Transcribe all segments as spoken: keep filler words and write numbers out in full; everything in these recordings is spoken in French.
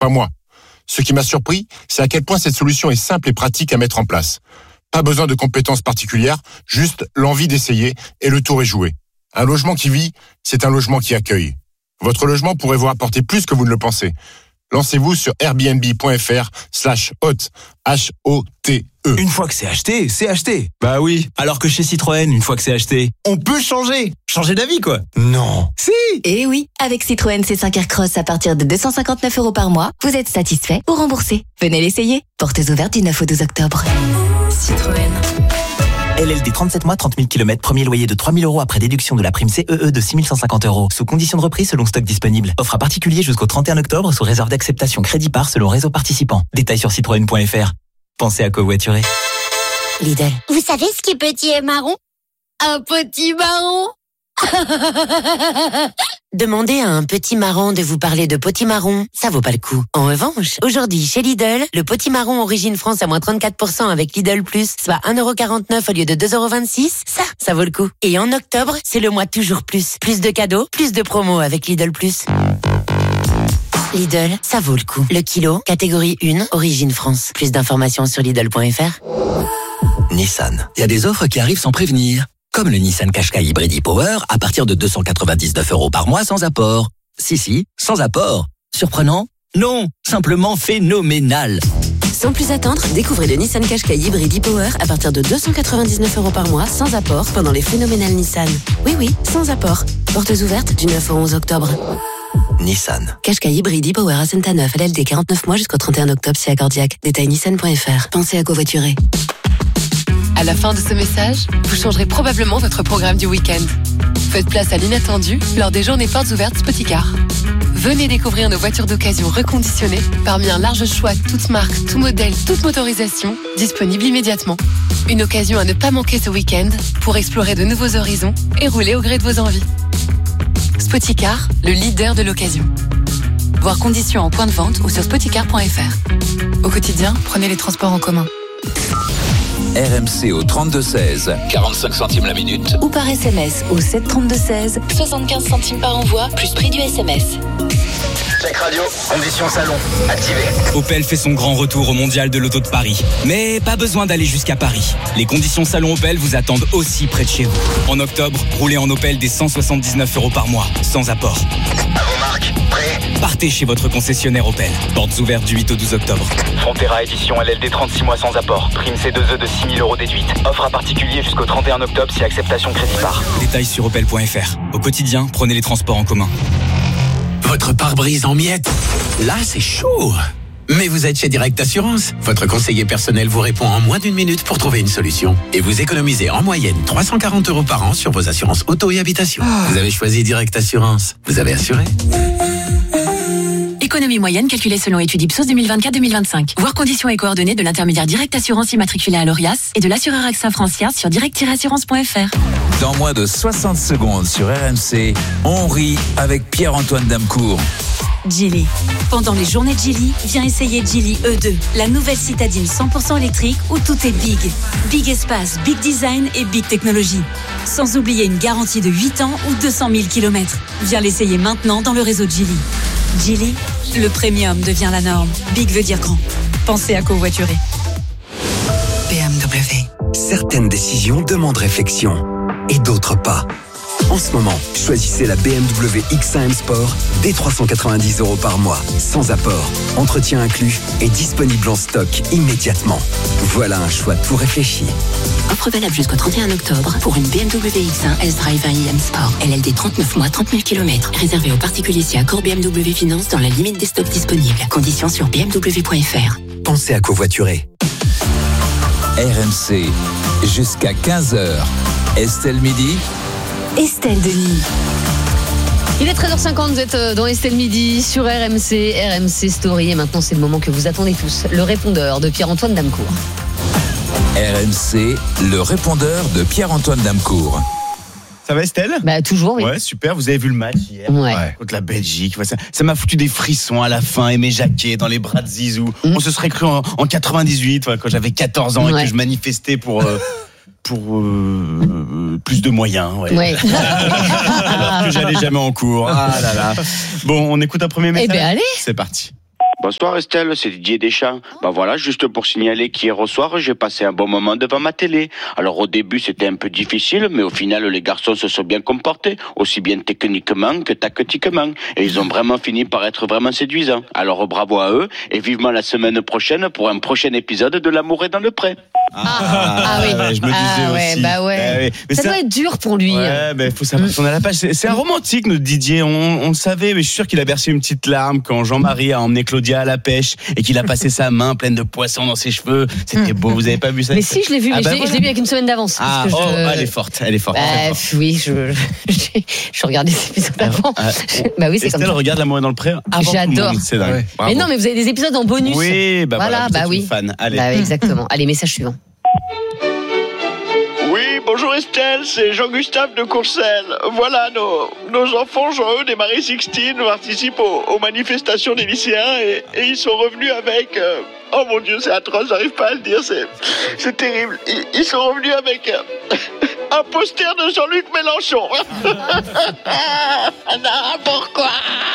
pas moi. Ce qui m'a surpris, c'est à quel point cette solution est simple et pratique à mettre en place. Pas besoin de compétences particulières, juste l'envie d'essayer et le tour est joué. Un logement qui vit, c'est un logement qui accueille. Votre logement pourrait vous apporter plus que vous ne le pensez. Lancez-vous sur airbnb.fr slash hot, H O T E. Une fois que c'est acheté, c'est acheté. Bah oui. Alors que chez Citroën, une fois que c'est acheté, on peut changer. Changer d'avis, quoi. Non. Si. Eh oui, avec Citroën C cinq Aircross à partir de deux cent cinquante-neuf euros par mois, vous êtes satisfait ou remboursé. Venez l'essayer. Portes ouvertes du neuf au douze octobre. Citroën. L L D trente-sept mois, trente mille kilomètres, premier loyer de trois mille euros après déduction de la prime C E E de six mille cent cinquante euros. Sous condition de reprise selon stock disponible. Offre à particulier jusqu'au trente et un octobre sous réserve d'acceptation crédit par selon réseau participant. Détails sur citroën point f r. Pensez à covoiturer. Lidl. Vous savez ce qui est petit et marron? Un petit marron. Demandez à un petit marron de vous parler de potimarron, ça vaut pas le coup. En revanche, aujourd'hui chez Lidl, le potimarron origine France à moins trente-quatre pour cent avec Lidl Plus, soit un euro quarante-neuf au lieu de deux euros vingt-six, ça, ça vaut le coup. Et en octobre, c'est le mois toujours plus. Plus de cadeaux, plus de promos avec Lidl Plus. Lidl, ça vaut le coup. Le kilo, catégorie un, origine France. Plus d'informations sur Lidl point f r. Nissan. Il y a des offres qui arrivent sans prévenir. Comme le Nissan Qashqai Hybrid e-Power à partir de deux cent quatre-vingt-dix-neuf euros par mois sans apport. Si, si, sans apport. Surprenant? Non, simplement phénoménal. Sans plus attendre, découvrez le Nissan Qashqai Hybrid e-Power à partir de deux cent quatre-vingt-dix-neuf euros par mois sans apport pendant les phénoménales Nissan. Oui, oui, sans apport. Portes ouvertes du neuf au onze octobre. Nissan. Qashqai Hybrid e-Power à Saint-Neuf, L L D quarante-neuf mois jusqu'au trente et un octobre si accordiaque. Détail nissan point f r. Pensez à covoiturer. À la fin de ce message, vous changerez probablement votre programme du week-end. Faites place à l'inattendu lors des journées portes ouvertes Spoticar. Venez découvrir nos voitures d'occasion reconditionnées parmi un large choix, toutes marques, tout modèle, toute motorisation, disponibles immédiatement. Une occasion à ne pas manquer ce week-end pour explorer de nouveaux horizons et rouler au gré de vos envies. Spoticar, le leader de l'occasion. Voir conditions en point de vente ou sur spoticar point f r. Au quotidien, prenez les transports en commun. R M C au trente-deux seize, quarante-cinq centimes la minute. Ou par S M S au sept trente-deux seize, soixante-quinze centimes par envoi, plus prix du S M S. Check radio, conditions salon, activé. Opel fait son grand retour au Mondial de l'Auto de Paris. Mais pas besoin d'aller jusqu'à Paris. Les conditions salon Opel vous attendent aussi près de chez vous. En octobre, roulez en Opel des cent soixante-dix-neuf euros par mois, sans apport. À vos marques, prêt? Partez chez votre concessionnaire Opel. Portes ouvertes du huit au douze octobre. Frontera édition L L D trente-six mois sans apport. Prime C deux E de six mille euros déduite. Offre à particulier jusqu'au trente et un octobre si acceptation crédit par. Détails sur opel point f r. Au quotidien, prenez les transports en commun. Votre pare-brise en miettes? Là, c'est chaud. Mais vous êtes chez Direct Assurance. Votre conseiller personnel vous répond en moins d'une minute pour trouver une solution. Et vous économisez en moyenne trois cent quarante euros par an sur vos assurances auto et habitation. Ah. Vous avez choisi Direct Assurance. Vous avez assuré. Économie moyenne calculée selon étude Ipsos deux mille vingt-quatre deux mille vingt-cinq. Voir conditions et coordonnées de l'intermédiaire Direct Assurance immatriculé à l'Orias et de l'assureur A X A Francia sur direct assurance point f r. Dans moins de soixante secondes sur R M C, on rit avec Pierre-Antoine Damcourt. Geely. Pendant les journées de Geely, viens essayer Geely E deux, la nouvelle citadine cent pour cent électrique où tout est big. Big espace, big design et big technologie. Sans oublier une garantie de huit ans ou deux cent mille kilomètres. Viens l'essayer maintenant dans le réseau Geely. Geely, le premium devient la norme. Big veut dire grand. Pensez à covoiturer. B M W. Certaines décisions demandent réflexion et d'autres pas. En ce moment, choisissez la B M W X un M Sport dès trois cent quatre-vingt-dix euros par mois, sans apport, entretien inclus et disponible en stock immédiatement. Voilà un choix tout réfléchi. Offre valable jusqu'au trente et un octobre pour une B M W X un S-Drive un i M Sport. L L D trente-neuf mois, trente mille kilomètres. Réservé aux particuliers si accord B M W Finance dans la limite des stocks disponibles. Conditions sur b m w point f r. Pensez à covoiturer. R M C, jusqu'à quinze heures. Estelle Midi. Estelle Denis. Il est treize heures cinquante, vous êtes dans Estelle Midi sur R M C, R M C Story. Et maintenant, c'est le moment que vous attendez tous. Le répondeur de Pierre-Antoine Damcourt. R M C, le répondeur de Pierre-Antoine Damcourt. Ça va Estelle? Bah toujours, oui. Ouais, super, vous avez vu le match hier ouais. Ouais, contre la Belgique. Ça, ça m'a foutu des frissons à la fin, Aimé Jacquet dans les bras de Zizou. Mmh. On se serait cru en, en quatre-vingt-dix-huit, ouais, quand j'avais quatorze ans ouais. et que je manifestais pour... Euh, pour euh, plus de moyens, ouais. ouais. Alors que j'allais jamais en cours. Ah là là. Bon, on écoute un premier message. Eh ben allez. C'est parti. Bonsoir Estelle, c'est Didier Deschamps. Bah voilà, juste pour signaler qu'hier au soir, j'ai passé un bon moment devant ma télé. Alors au début, c'était un peu difficile, mais au final, les garçons se sont bien comportés, aussi bien techniquement que tactiquement. Et ils ont vraiment fini par être vraiment séduisants. Alors bravo à eux, et vivement la semaine prochaine pour un prochain épisode de L'amour est dans le pré. Ah, ah oui, ouais, je me disais ah ouais, aussi. bah ouais. Eh oui. Mais ça doit un... être dur pour lui. Ouais, ben faut savoir qu'on a la page. C'est, c'est un romantique, notre Didier. On, on le savait, mais je suis sûr qu'il a versé une petite larme quand Jean-Marie a emmené Claudia à la pêche et qu'il a passé sa main pleine de poissons dans ses cheveux. C'était beau. Vous avez pas vu ça? Mais si, je l'ai vu. Ah mais bah je, l'ai, voilà. je l'ai vu avec une semaine d'avance. Ah, parce que oh, je... elle est forte. Elle est forte. Bah, elle est forte. oui, je, je, je regardais des épisodes avant. Ah, bah oui, c'est Estelle comme ça. regarde L'amour est dans le pré. Avant J'adore. tout le monde, c'est dingue. Ouais. Bravo. Mais non, mais vous avez des épisodes en bonus. Oui, bah voilà. voilà vous bah êtes oui. une fan. Allez. Bah, exactement. Allez, message suivant. Oui, bonjour Estelle, c'est Jean-Gustave de Courcelles. Voilà, nos, nos enfants Jean-Eudes et Marie-Sixtine participent aux, aux manifestations des lycéens et, et ils sont revenus avec... Euh, oh mon Dieu, c'est atroce, j'arrive pas à le dire, c'est, c'est terrible. Ils, ils sont revenus avec euh, un poster de Jean-Luc Mélenchon. Non, pourquoi?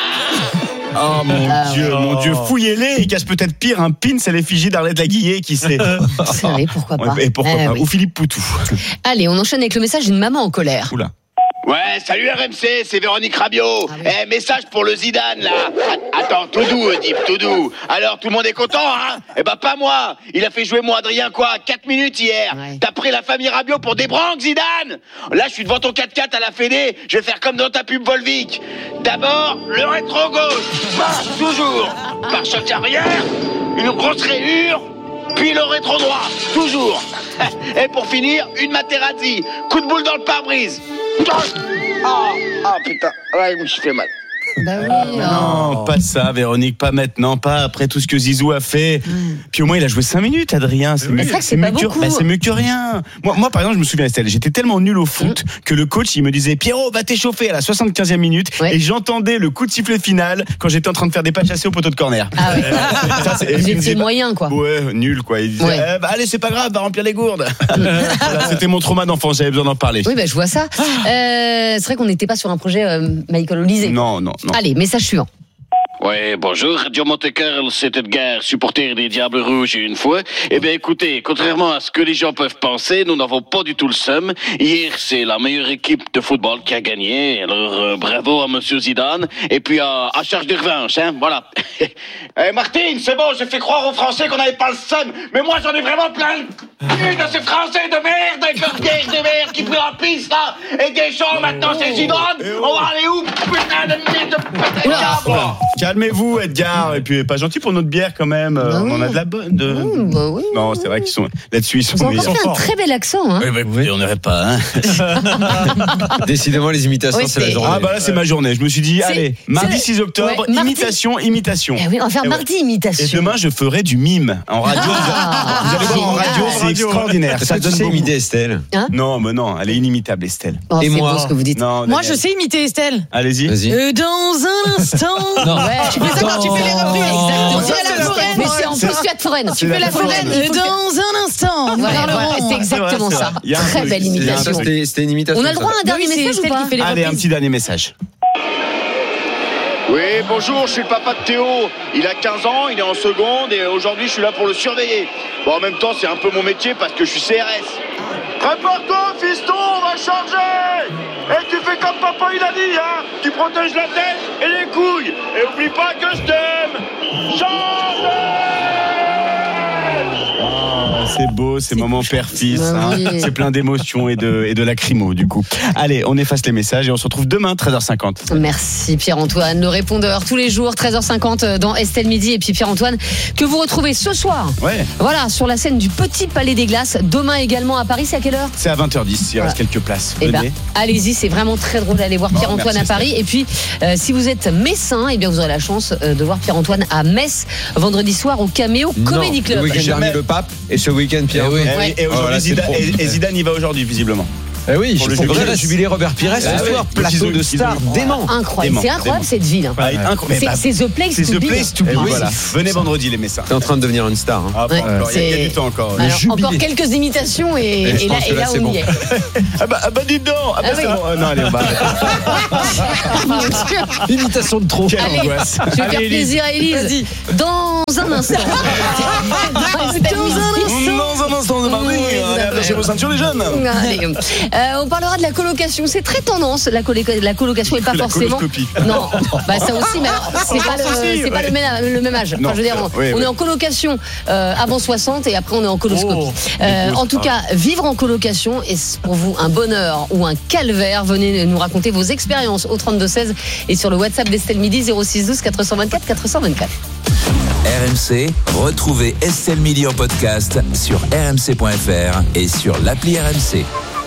Oh mon Ah, Dieu, ouais. mon Dieu, fouillez-les, il cache peut-être pire un pin à l'effigie d'Arlette Laguillet, qui sait. C'est vrai, pourquoi pas. Et pourquoi Eh pas. oui. Ou Philippe Poutou. Allez, on enchaîne avec le message d'une maman en colère. Oula. Ouais, salut R M C, c'est Véronique Rabiot. Eh, message pour le Zidane, là. A- Attends, tout doux, Oedipe, tout doux. Alors, tout le monde est content, hein? Eh ben, pas moi. Il a fait jouer mon Adrien, quoi, quatre minutes hier. Ouais. T'as pris la famille Rabiot pour des branques, Zidane? Là, je suis devant ton quatre quatre à la Fédé. Je vais faire comme dans ta pub Volvic. D'abord, le rétro-gauche. Bah, toujours. Par chaque arrière, une grosse rayure. Puis le rétro-droit, toujours. Et pour finir, une Materazzi. Coup de boule dans le pare-brise. Ah, ah putain, ouais, je me suis fait mal. Bah oui. Non, pas ça, Véronique, pas maintenant, pas après tout ce que Zizou a fait. Puis au moins, il a joué cinq minutes, Adrien. C'est, Mais mieux, c'est vrai que c'est mieux pas que- beaucoup. bah, c'est mieux que rien. Moi, moi, par exemple, je me souviens, Estelle, j'étais tellement nul au foot que le coach, il me disait, Pierrot, va t'échauffer à la soixante-quinzième minute. Ouais. Et j'entendais le coup de sifflet final quand j'étais en train de faire des pas chassés au poteau de corner. Ah ouais. Ça, c'est- Vous il me étiez disait, moyen, quoi. Ouais, nul, quoi. Il disait, Ouais. eh, bah, allez, c'est pas grave, va remplir les gourdes. Voilà, c'était mon trauma d'enfant, j'avais besoin d'en parler. Oui, bah, je vois ça. Euh, c'est vrai qu'on n'était pas sur un projet euh, Michael Olysée. Non, non, non. Allez, message suivant. Ouais, bonjour, Radio Monte-Carlo, c'est Edgar, supporter des Diables Rouges une fois. Eh bien, écoutez, contrairement à ce que les gens peuvent penser, nous n'avons pas du tout le seum. Hier, c'est la meilleure équipe de football qui a gagné. Alors, euh, bravo à Monsieur Zidane. Et puis, à, à charge de revanche, hein, voilà. Eh, Martine, c'est bon, j'ai fait croire aux Français qu'on n'avait pas le seum. Mais moi, j'en ai vraiment plein le cul de ces Français de merde, avec leur guerre de merde qui prend la piste, là. Et Deschamps, maintenant, c'est Zidane. On va aller où, putain de merde de putain de diable. Calmez-vous, Edgar. Et puis, pas gentil pour notre bière quand même. Euh, Bah oui. On en a de la bonne. De... Mmh, bah oui. Non, c'est vrai qu'ils sont là-dessus, ils sont Vous avez meilleurs. encore fait un très bel accent, hein. Oui, bah, écoutez, on n'aurait pas. Hein. Décidément, les imitations, Oui, c'est la c'est- journée. Ah bah là, c'est ma journée. Je me suis dit, C'est- allez, c'est mardi le- six octobre, Ouais, mardi- imitation, imitation. Eh oui, on va faire Et mardi ouais. imitation. Et demain, je ferai du mime en radio. Ah, vous allez voir en génial. radio, c'est extraordinaire. Est-ce Ça que tu donne sais beaucoup. imiter Estelle? Hein Non, mais non, elle est inimitable, Estelle. Oh, Et c'est moi beau ce que vous dites. Non, Moi, Daniel. je sais imiter Estelle. Allez-y. Vas-y. Euh, dans un instant. Non. Ouais. Tu fais ça quand tu fais les reflux. Exactement. On dirait la foraine. Mais c'est en plus Suade Foraine. Tu fais la foraine. Euh, Dans un instant. Nous Ouais, parlerons. voilà, c'est exactement C'est vrai, ça. c'est vrai. Il y a un Très truc. belle Il y a un imitation. Ça, c'était, c'était une imitation. On a le droit à un Oui, dernier c'est message ou Estelle pas qui fait les Allez, un reprises. petit dernier message. Oui, bonjour, je suis le papa de Théo. Il a quinze ans, il est en seconde et aujourd'hui je suis là pour le surveiller. Bon, en même temps, c'est un peu mon métier parce que je suis C R S. Prépare-toi, fiston, on va charger. Et tu fais comme papa il a dit, hein. Tu protèges la tête et les couilles. Et oublie pas que je t'aime. Charge! Ah, c'est beau, ces moments père-fils. Bah hein. oui. C'est plein d'émotions et de, et de lacrymo, du coup. Allez, on efface les messages et on se retrouve demain, treize heures cinquante. Merci Pierre-Antoine, le répondeur tous les jours, treize heures cinquante dans Estelle Midi. Et puis Pierre-Antoine, que vous retrouvez ce soir. Ouais. Voilà, sur la scène du Petit Palais des Glaces. Demain également à Paris, c'est à quelle heure? C'est à vingt heures dix, il Voilà. reste quelques places. Eh ben, Venez. allez-y, c'est vraiment très drôle d'aller voir Pierre-Antoine merci, à Paris. Et puis, euh, si vous êtes messin, eh bien, vous aurez la chance euh, de voir Pierre-Antoine à Metz vendredi soir au Caméo Comedy Non, Club. le week-end Jamais. dernier, le pape. Et ce week-end, Pierre. Eh oui, Ouais. et, Oh, aujourd'hui, là, c'est Zidane, trop. et- et Zidane y va aujourd'hui, visiblement. Eh oui, Pour le pour jubilé. le jubilé Robert Pires, Ah ce ouais. soir, Donc, plateau ils ont- de ils stars ont- dément. Incroyable, Dément, c'est incroyable dément. cette ville. Ouais, incroyable. C'est c'est the place C'est to The be. Place to be. Eh oui. Voilà. Venez vendredi, les Messins. T'es en train de devenir une star. Hein. Ah, pas Ouais, encore. Il y a- il y a c'est- du temps encore. Alors, jubilé. encore quelques imitations et, Et je et là, pense que et là, là c'est on bon. y est. Ah bah, ah bah dis donc. Ah bah Ah c'est oui. bon. Euh, Non, allez, on va arrêter. Imitation de trop. Quelle Allez, angoisse. je vais faire Allez, Élise. plaisir à Élise. Dans un instant. Dans un instant. Dans un instant de mardi, Oui, allez, d'accord. attachez vos ceintures, les jeunes. Allez. Euh, on parlera de la colocation. C'est très tendance, la, colo- la colocation et pas La forcément. coloscopie. Non, bah ça aussi, mais alors, c'est pas, Ça le, aussi, c'est pas ouais. le, même, le même âge. Enfin, Non, je veux dire, on, oui, on oui. est en colocation euh, avant soixante et après on est en coloscopie. Oh, Euh, écoute, en tout ah. cas, vivre en colocation, est-ce pour vous un bonheur ou un calvaire? Venez nous raconter vos expériences au trente-deux seize et sur le WhatsApp d'Estelle Midi zéro six douze quatre cent vingt-quatre quatre cent vingt-quatre. R M C, retrouvez Estelle Midi en podcast sur r m c point f r et sur l'appli R M C.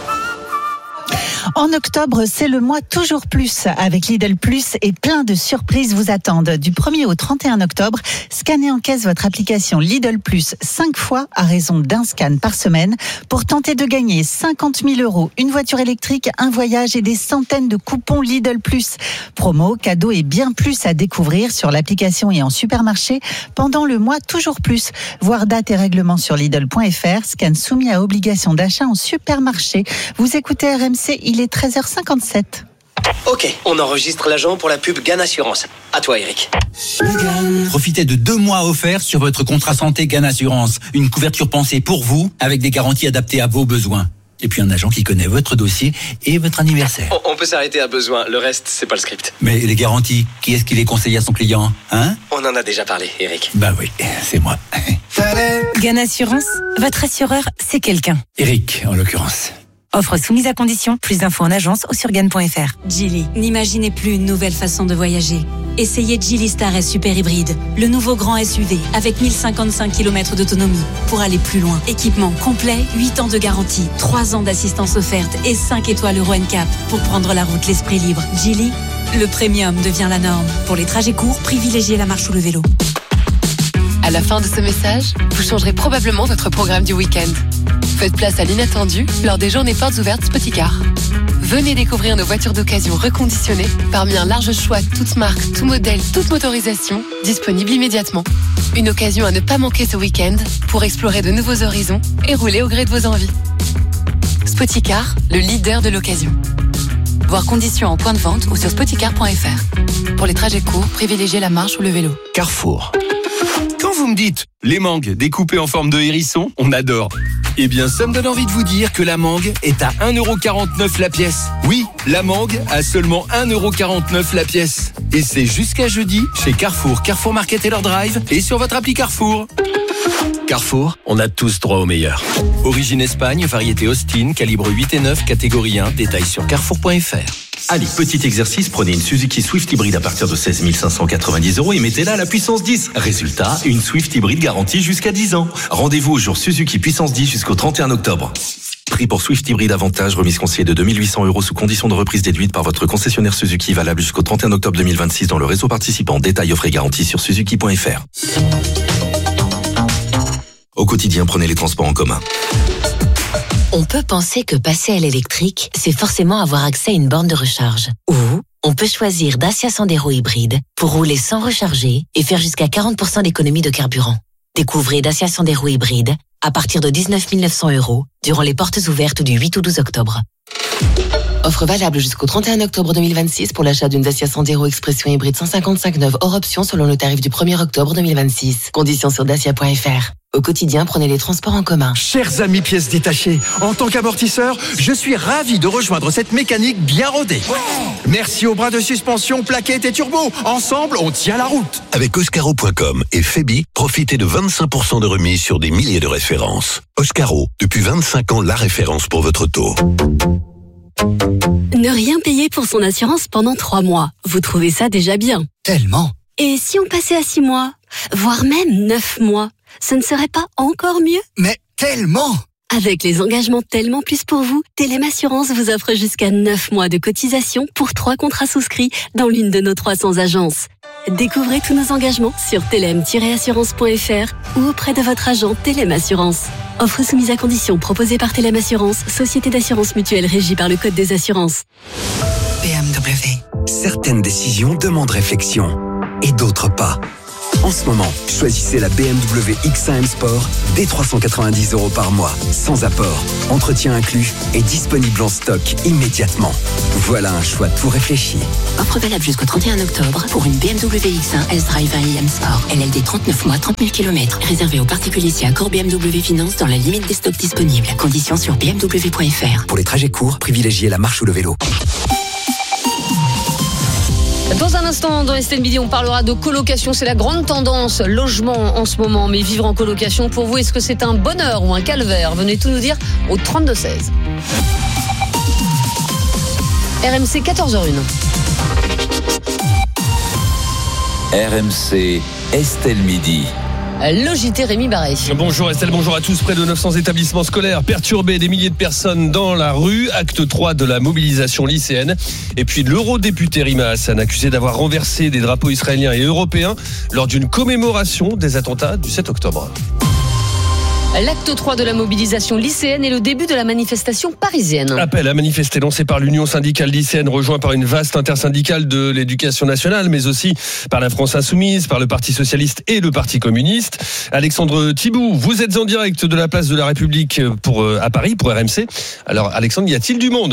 En octobre, c'est le mois toujours plus avec Lidl Plus et plein de surprises vous attendent. Du premier au trente et un octobre, scannez en caisse votre application Lidl Plus cinq fois à raison d'un scan par semaine pour tenter de gagner cinquante mille euros, une voiture électrique, un voyage et des centaines de coupons Lidl Plus. Promo, cadeaux et bien plus à découvrir sur l'application et en supermarché pendant le mois toujours plus. Voir date et règlement sur Lidl point f r, scan soumis à obligation d'achat en supermarché. Vous écoutez R M C, il est treize heures cinquante-sept. Ok, on enregistre l'agent pour la pub Gann Assurance. À toi, Eric. Profitez de deux mois offerts sur votre contrat santé Gann Assurance. Une couverture pensée pour vous, avec des garanties adaptées à vos besoins. Et puis un agent qui connaît votre dossier et votre anniversaire. On, on peut s'arrêter à besoin. Le reste, c'est pas le script. Mais les garanties, qui est-ce qui les conseille à son client, hein? On en a déjà parlé, Eric. Bah oui, c'est moi. Gann Assurance, votre assureur, c'est quelqu'un. Eric, en l'occurrence. Offre soumise à condition, plus d'infos en agence ou sur gann point f r. Geely, n'imaginez plus une nouvelle façon de voyager. Essayez Geely Star S Super Hybride, le nouveau grand S U V avec mille cinquante-cinq kilomètres d'autonomie pour aller plus loin. Équipement complet, huit ans de garantie, trois ans d'assistance offerte et cinq étoiles Euro N C A P pour prendre la route l'esprit libre. Geely, le premium devient la norme. Pour les trajets courts, privilégiez la marche ou le vélo. À la fin de ce message, vous changerez probablement votre programme du week-end. Faites place à l'inattendu lors des journées portes ouvertes Spoticar. Venez découvrir nos voitures d'occasion reconditionnées parmi un large choix, toutes marques, tout modèle, toute motorisation, disponible immédiatement. Une occasion à ne pas manquer ce week-end pour explorer de nouveaux horizons et rouler au gré de vos envies. Spoticar, le leader de l'occasion. Voir conditions en point de vente ou sur spoticar point f r. Pour les trajets courts, privilégiez la marche ou le vélo. Carrefour. Quand vous me dites les mangues découpées en forme de hérisson, on adore. Eh bien, ça me donne envie de vous dire que la mangue est à un euro quarante-neuf la pièce. Oui, la mangue à seulement un euro quarante-neuf la pièce. Et c'est jusqu'à jeudi chez Carrefour, Carrefour Market et leur drive et sur votre appli Carrefour. Carrefour, on a tous droit au meilleur. Origine Espagne, variété Austin, calibre huit et neuf, catégorie un, détail sur carrefour point f r. Allez, petit exercice, prenez une Suzuki Swift hybride à partir de seize mille cinq cent quatre-vingt-dix euros et mettez-la à la puissance dix. Résultat, une Swift hybride garantie jusqu'à dix ans. Rendez-vous au jour Suzuki puissance dix jusqu'au trente et un octobre. Prix pour Swift hybride avantage, remise conseillée de deux mille huit cents euros sous condition de reprise déduite par votre concessionnaire Suzuki, valable jusqu'au trente et un octobre deux mille vingt-six dans le réseau participant. Détail offre et garantie sur suzuki point f r. Au quotidien, prenez les transports en commun. On peut penser que passer à l'électrique, c'est forcément avoir accès à une borne de recharge. Ou on peut choisir Dacia Sandero hybride pour rouler sans recharger et faire jusqu'à quarante pour cent d'économie de carburant. Découvrez Dacia Sandero hybride à partir de dix-neuf mille neuf cents euros durant les portes ouvertes du huit au douze octobre. Offre valable jusqu'au trente et un octobre deux mille vingt-six pour l'achat d'une Dacia Sandero Expression hybride cent cinquante-cinq neuve hors option selon le tarif du premier octobre deux mille vingt-six. Conditions sur dacia point f r. Au quotidien, prenez les transports en commun. Chers amis pièces détachées, en tant qu'amortisseur, je suis ravi de rejoindre cette mécanique bien rodée. Merci aux bras de suspension, plaquettes et turbo. Ensemble, on tient la route. Avec Oscaro point com et Febi, profitez de vingt-cinq pour cent de remise sur des milliers de références. Oscaro, depuis vingt-cinq ans, la référence pour votre auto. Ne rien payer pour son assurance pendant trois mois. Vous trouvez ça déjà bien? Tellement. Et si on passait à six mois, voire même neuf mois, ce ne serait pas encore mieux? Mais tellement. Avec les engagements Tellement Plus pour vous, Télém Assurance vous offre jusqu'à neuf mois de cotisation pour trois contrats souscrits dans l'une de nos trois cents agences. Découvrez tous nos engagements sur telem tiret assurance point f r ou auprès de votre agent Telem Assurance. Offre soumise à conditions proposée par Telem Assurance, société d'assurance mutuelle régie par le Code des assurances. B M W. Certaines décisions demandent réflexion et d'autres pas. En ce moment, choisissez la B M W X un M Sport dès trois cent quatre-vingt-dix euros par mois, sans apport, entretien inclus et disponible en stock immédiatement. Voilà un choix tout réfléchi. Offre valable jusqu'au trente et un octobre pour une B M W X un S-Drive un I M Sport. L L D trente-neuf mois, trente mille kilomètres. Réservé aux particuliers si accord B M W Finance dans la limite des stocks disponibles. Conditions sur b m w point f r. Pour les trajets courts, privilégiez la marche ou le vélo. Dans un instant, dans Estelle Midi, on parlera de colocation. C'est la grande tendance logement en ce moment. Mais vivre en colocation, pour vous, est-ce que c'est un bonheur ou un calvaire? Venez tout nous dire au trente-deux seize. R M C, quatorze heures zéro un. R M C, Estelle Midi. Le J T Rémi Barré. Bonjour Estelle, bonjour à tous. Près de neuf cents établissements scolaires perturbés, des milliers de personnes dans la rue. Acte trois de la mobilisation lycéenne. Et puis l'eurodéputé Rima Hassan, accusé d'avoir renversé des drapeaux israéliens et européens lors d'une commémoration des attentats du sept octobre. L'acte trois de la mobilisation lycéenne est le début de la manifestation parisienne. Appel à manifester lancé par l'Union syndicale lycéenne, rejoint par une vaste intersyndicale de l'éducation nationale, mais aussi par la France insoumise, par le Parti socialiste et le Parti communiste. Alexandre Thibout, vous êtes en direct de la place de la République pour, à Paris pour R M C. Alors Alexandre, y a-t-il du monde ?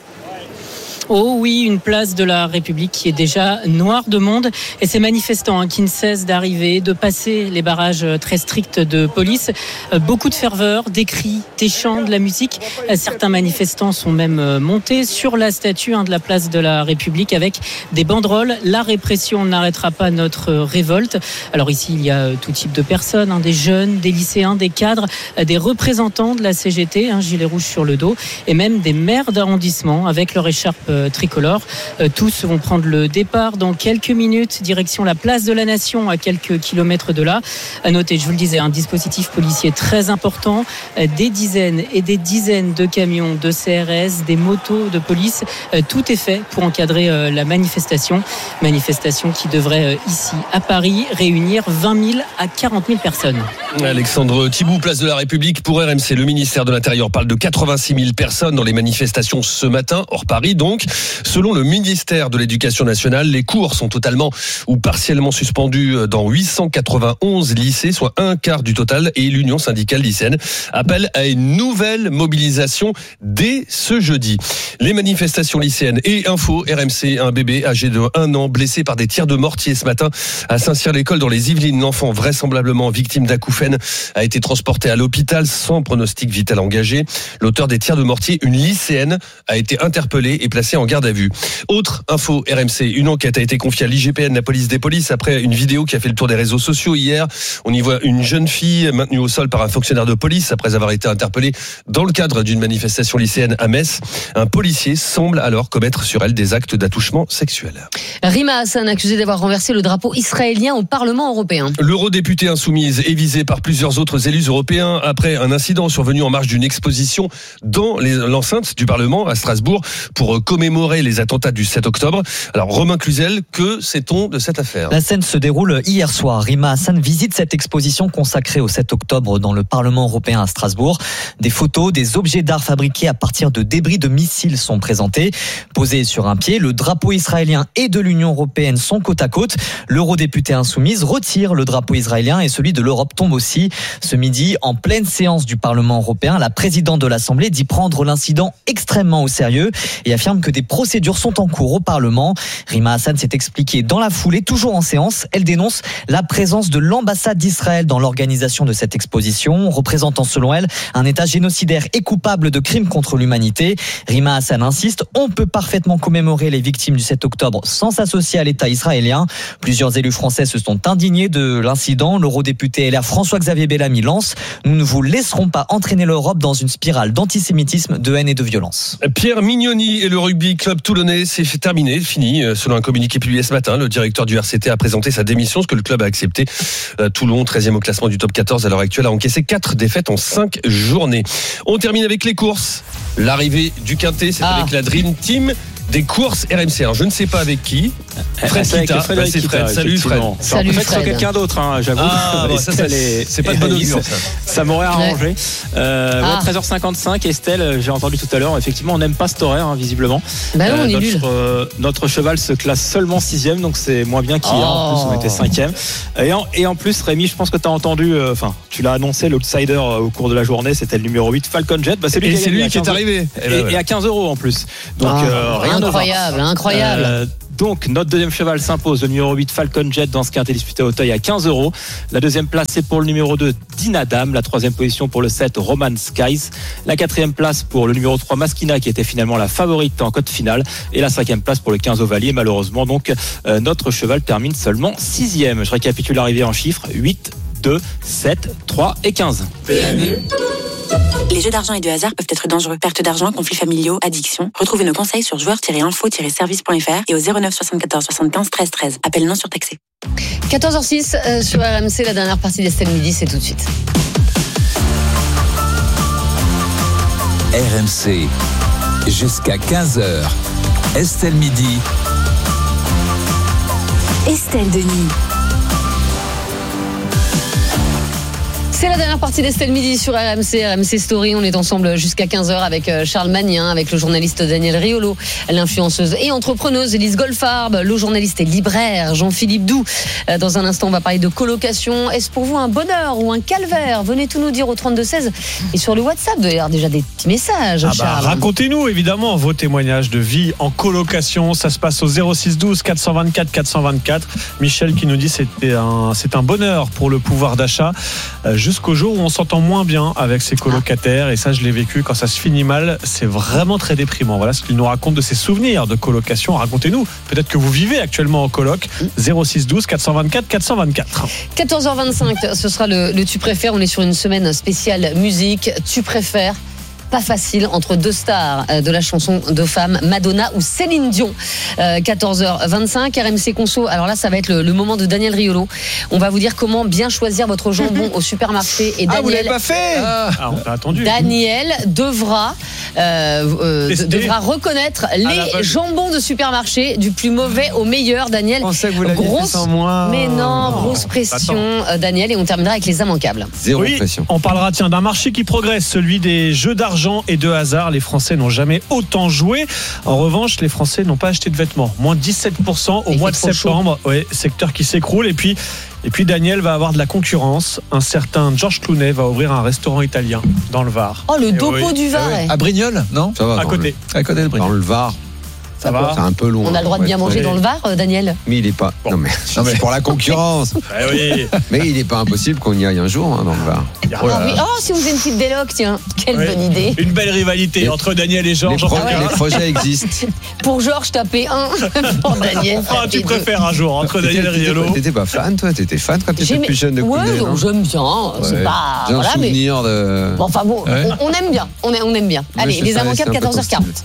Oh oui, une place de la République qui est déjà noire de monde et ces manifestants hein, qui ne cessent d'arriver, de passer les barrages très stricts de police. Euh, beaucoup de ferveur, des cris, des chants, de la musique. Euh, certains manifestants sont même euh, montés sur la statue hein, de la place de la République avec des banderoles. La répression n'arrêtera pas notre euh, révolte. Alors ici, il y a euh, tout type de personnes, hein, des jeunes, des lycéens, des cadres, euh, des représentants de la C G T, un hein, gilet rouge sur le dos, et même des maires d'arrondissement avec leur écharpe tricolore. Tous vont prendre le départ dans quelques minutes, direction la place de la Nation à quelques kilomètres de là. À noter, je vous le disais, un dispositif policier très important, des dizaines et des dizaines de camions de C R S, des motos de police. Tout est fait pour encadrer la manifestation. Manifestation qui devrait ici à Paris réunir vingt mille à quarante mille personnes. Alexandre Thibout, place de la République pour R M C. Le ministère de l'Intérieur parle de quatre-vingt-six mille personnes dans les manifestations ce matin, hors Paris donc. Selon le ministère de l'Éducation nationale, les cours sont totalement ou partiellement suspendus dans huit cent quatre-vingt-onze lycées, soit un quart du total, et l'Union syndicale lycéenne appelle à une nouvelle mobilisation dès ce jeudi. Les manifestations lycéennes et info, R M C, un bébé âgé de un an blessé par des tirs de mortier ce matin à Saint-Cyr-l'École dans les Yvelines. L'enfant, vraisemblablement victime d'acouphènes, a été transporté à l'hôpital sans pronostic vital engagé. L'auteur des tirs de mortier, une lycéenne, a été interpellée et placée en garde à vue. Autre info R M C, une enquête a été confiée à l'I G P N, la police des polices, après une vidéo qui a fait le tour des réseaux sociaux hier. On y voit une jeune fille maintenue au sol par un fonctionnaire de police après avoir été interpellée dans le cadre d'une manifestation lycéenne à Metz. Un policier semble alors commettre sur elle des actes d'attouchement sexuel. Rima Hassan, accusé d'avoir renversé le drapeau israélien au Parlement européen. L'eurodéputée insoumise est visée par plusieurs autres élus européens après un incident survenu en marge d'une exposition dans les, l'enceinte du Parlement à Strasbourg pour commémorer les attentats du sept octobre. Alors Romain Cluzel, que sait-on de cette affaire ? La scène se déroule hier soir. Rima Hassan visite cette exposition consacrée au sept octobre dans le Parlement européen à Strasbourg. Des photos, des objets d'art fabriqués à partir de débris de missiles sont présentés. Posés sur un pied, le drapeau israélien et de l'Union européenne sont côte à côte. L'eurodéputée insoumise retire le drapeau israélien et celui de l'Europe tombe aussi. Ce midi, en pleine séance du Parlement européen, la présidente de l'Assemblée dit prendre l'incident extrêmement au sérieux et affirme que des procédures sont en cours au Parlement. Rima Hassan s'est expliquée dans la foulée, toujours en séance. Elle dénonce la présence de l'ambassade d'Israël dans l'organisation de cette exposition, représentant selon elle un État génocidaire et coupable de crimes contre l'humanité. Rima Hassan insiste, on peut parfaitement commémorer les victimes du sept octobre sans s'associer à l'État israélien. Plusieurs élus français se sont indignés de l'incident. L'eurodéputé L R François-Xavier Bellamy lance « Nous ne vous laisserons pas entraîner l'Europe dans une spirale d'antisémitisme, de haine et de violence ». Pierre Mignoni et le rugby club toulonnais, c'est terminé, fini. Selon un communiqué publié ce matin, le directeur du R C T a présenté sa démission, ce que le club a accepté. Toulon, treizième au classement du top quatorze à l'heure actuelle, a encaissé quatre défaites en cinq journées. On termine avec les courses. L'arrivée du Quintet, c'est ah. avec la Dream Team. des courses R M C. Alors je ne sais pas avec qui. Fred C'est avec Kita. Frédéric Bah, c'est Fred. Kita, Salut Fred. effectivement. Salut, En fait, Fred. c'est quelqu'un d'autre, hein, j'avoue. Ah, bon, ça, ça, Estelle c'est pas de bonne Alice, augure, ça. Ça m'aurait arrangé. Euh, ouais, Ah. treize heures cinquante-cinq, Estelle, j'ai entendu tout à l'heure, effectivement, on n'aime pas cet horaire, hein, visiblement. Bah non, on est notre, nuls. euh, notre cheval se classe seulement sixième, donc c'est moins bien qu'hier. Oh. En plus, on était cinquième. Et en, et en plus, Rémi, je pense que tu as entendu, enfin, euh, tu l'as annoncé, l'outsider euh, au cours de la journée, c'était le numéro huit, Falcon Jet. Bah, c'est lui, Et qui, a c'est gagné lui à qui est quinze arrivé. Et, Et ben, voilà. et à quinze euros en plus. Donc, Ah, euh, rien ne va. incroyable, incroyable. Euh, Donc, notre deuxième cheval s'impose, le numéro huit, Falcon Jet, dans ce quintet disputé à Auteuil à quinze euros. La deuxième place, c'est pour le numéro deux, Dinadam. La troisième position pour le sept, Roman Skies. La quatrième place pour le numéro trois, Maskina, qui était finalement la favorite en cote finale. Et la cinquième place pour le quinze Ovalier. Malheureusement, donc, euh, notre cheval termine seulement sixième. Je récapitule l'arrivée en chiffres. huit, deux, sept, trois et quinze. Les jeux d'argent et de hasard peuvent être dangereux. Perte d'argent, conflits familiaux, addiction. Retrouvez nos conseils sur joueurs tiret info tiret service point f r et au zéro neuf soixante-quatorze soixante-quinze treize treize. Appel non surtaxé. quatorze heures six euh, sur R M C, la dernière partie d'Estelle Midi, c'est tout de suite. R M C, jusqu'à quinze heures. Estelle Midi. Estelle Denis. C'est la dernière partie d'Estelle Midi sur R M C, R M C Story. On est ensemble jusqu'à quinze heures avec Charles Magnin, avec le journaliste Daniel Riolo, l'influenceuse et entrepreneuse Élise Goldfarb, le journaliste et libraire Jean-Philippe Doux. Dans un instant, on va parler de colocation. Est-ce pour vous un bonheur ou un calvaire? Venez tout nous dire au trente-deux seize et sur le WhatsApp. Vous allez avoir déjà des petits messages, Ah bah, Charles. racontez-nous évidemment vos témoignages de vie en colocation. Ça se passe au zéro six douze quatre cent vingt-quatre quatre cent vingt-quatre. Michel qui nous dit c'était un, c'est un bonheur pour le pouvoir d'achat. Euh, jusqu'au jour où on s'entend moins bien avec ses colocataires, et ça je l'ai vécu. Quand ça se finit mal, c'est vraiment très déprimant. Voilà ce qu'il nous raconte de ses souvenirs de colocation. Racontez-nous, peut-être que vous vivez actuellement en coloc. Zéro six douze quatre cent vingt-quatre quatre cent vingt-quatre. quatorze heures vingt-cinq, ce sera le, le Tu préfères. On est sur une semaine spéciale musique. Tu préfères? Pas facile entre deux stars de la chanson de femme, Madonna ou Céline Dion. Euh, quatorze heures vingt-cinq, R M C Conso. Alors là, ça va être le, le moment de Daniel Riolo. On va vous dire comment bien choisir votre jambon au supermarché. Et Daniel, Ah, vous l'avez pas fait ah. Ah, on t'a attendu. Daniel devra, euh, euh, Tester. devra reconnaître les jambons de supermarché du plus mauvais au meilleur. Daniel, Je pensais que vous l'aviez fait sans moi. mais non, grosse pression, euh, Daniel. Et on terminera avec les immanquables. Zéro Oui, pression. on parlera tiens d'un marché qui progresse, celui des jeux d'argent et de hasard. Les Français n'ont jamais autant joué. En revanche, les Français n'ont pas acheté de vêtements. Moins dix-sept pour cent au Il mois de fait trop septembre. Ouais, secteur qui s'écroule. Et puis, et puis Daniel va avoir de la concurrence. Un certain George Clooney va ouvrir un restaurant italien dans le Var. Oh, le Et dopo oui. du Var. Ah ouais. ouais. À Brignoles, non? Ça va. À dans côté. Le, à côté de Brignoles. Dans le Var. Ça va. C'est un peu loin. On a le droit de bien Ouais, manger ouais. dans le Var, euh, Daniel. Mais il est pas. Non mais, non, mais pour la concurrence. Eh oui. Mais il n'est pas impossible qu'on y aille un jour hein, dans le Var. Oh là Ah là. oui. Oh, si on faisait une petite déloc, tiens. Quelle Ouais. bonne idée. Une belle rivalité Les- entre Daniel et Les, Georges. pro- En tout cas, les projets existent. Pour Georges, tapez un. Pour Daniel, Ah, tapez tu deux. préfères un jour entre Daniel et T'étais- Riolo. T'étais pas fan, toi? T'étais fan quand t'étais J'aimais- plus jeune de Ouais, Clooney, non? j'aime bien. C'est Ouais. pas. J'ai un Voilà, mais. souvenir de. Bon, enfin bon, Ouais. on, on aime bien. On, aime- on aime bien. Mais Allez, c'est les ça, avocats c'est de un peu quatorze heures quarante.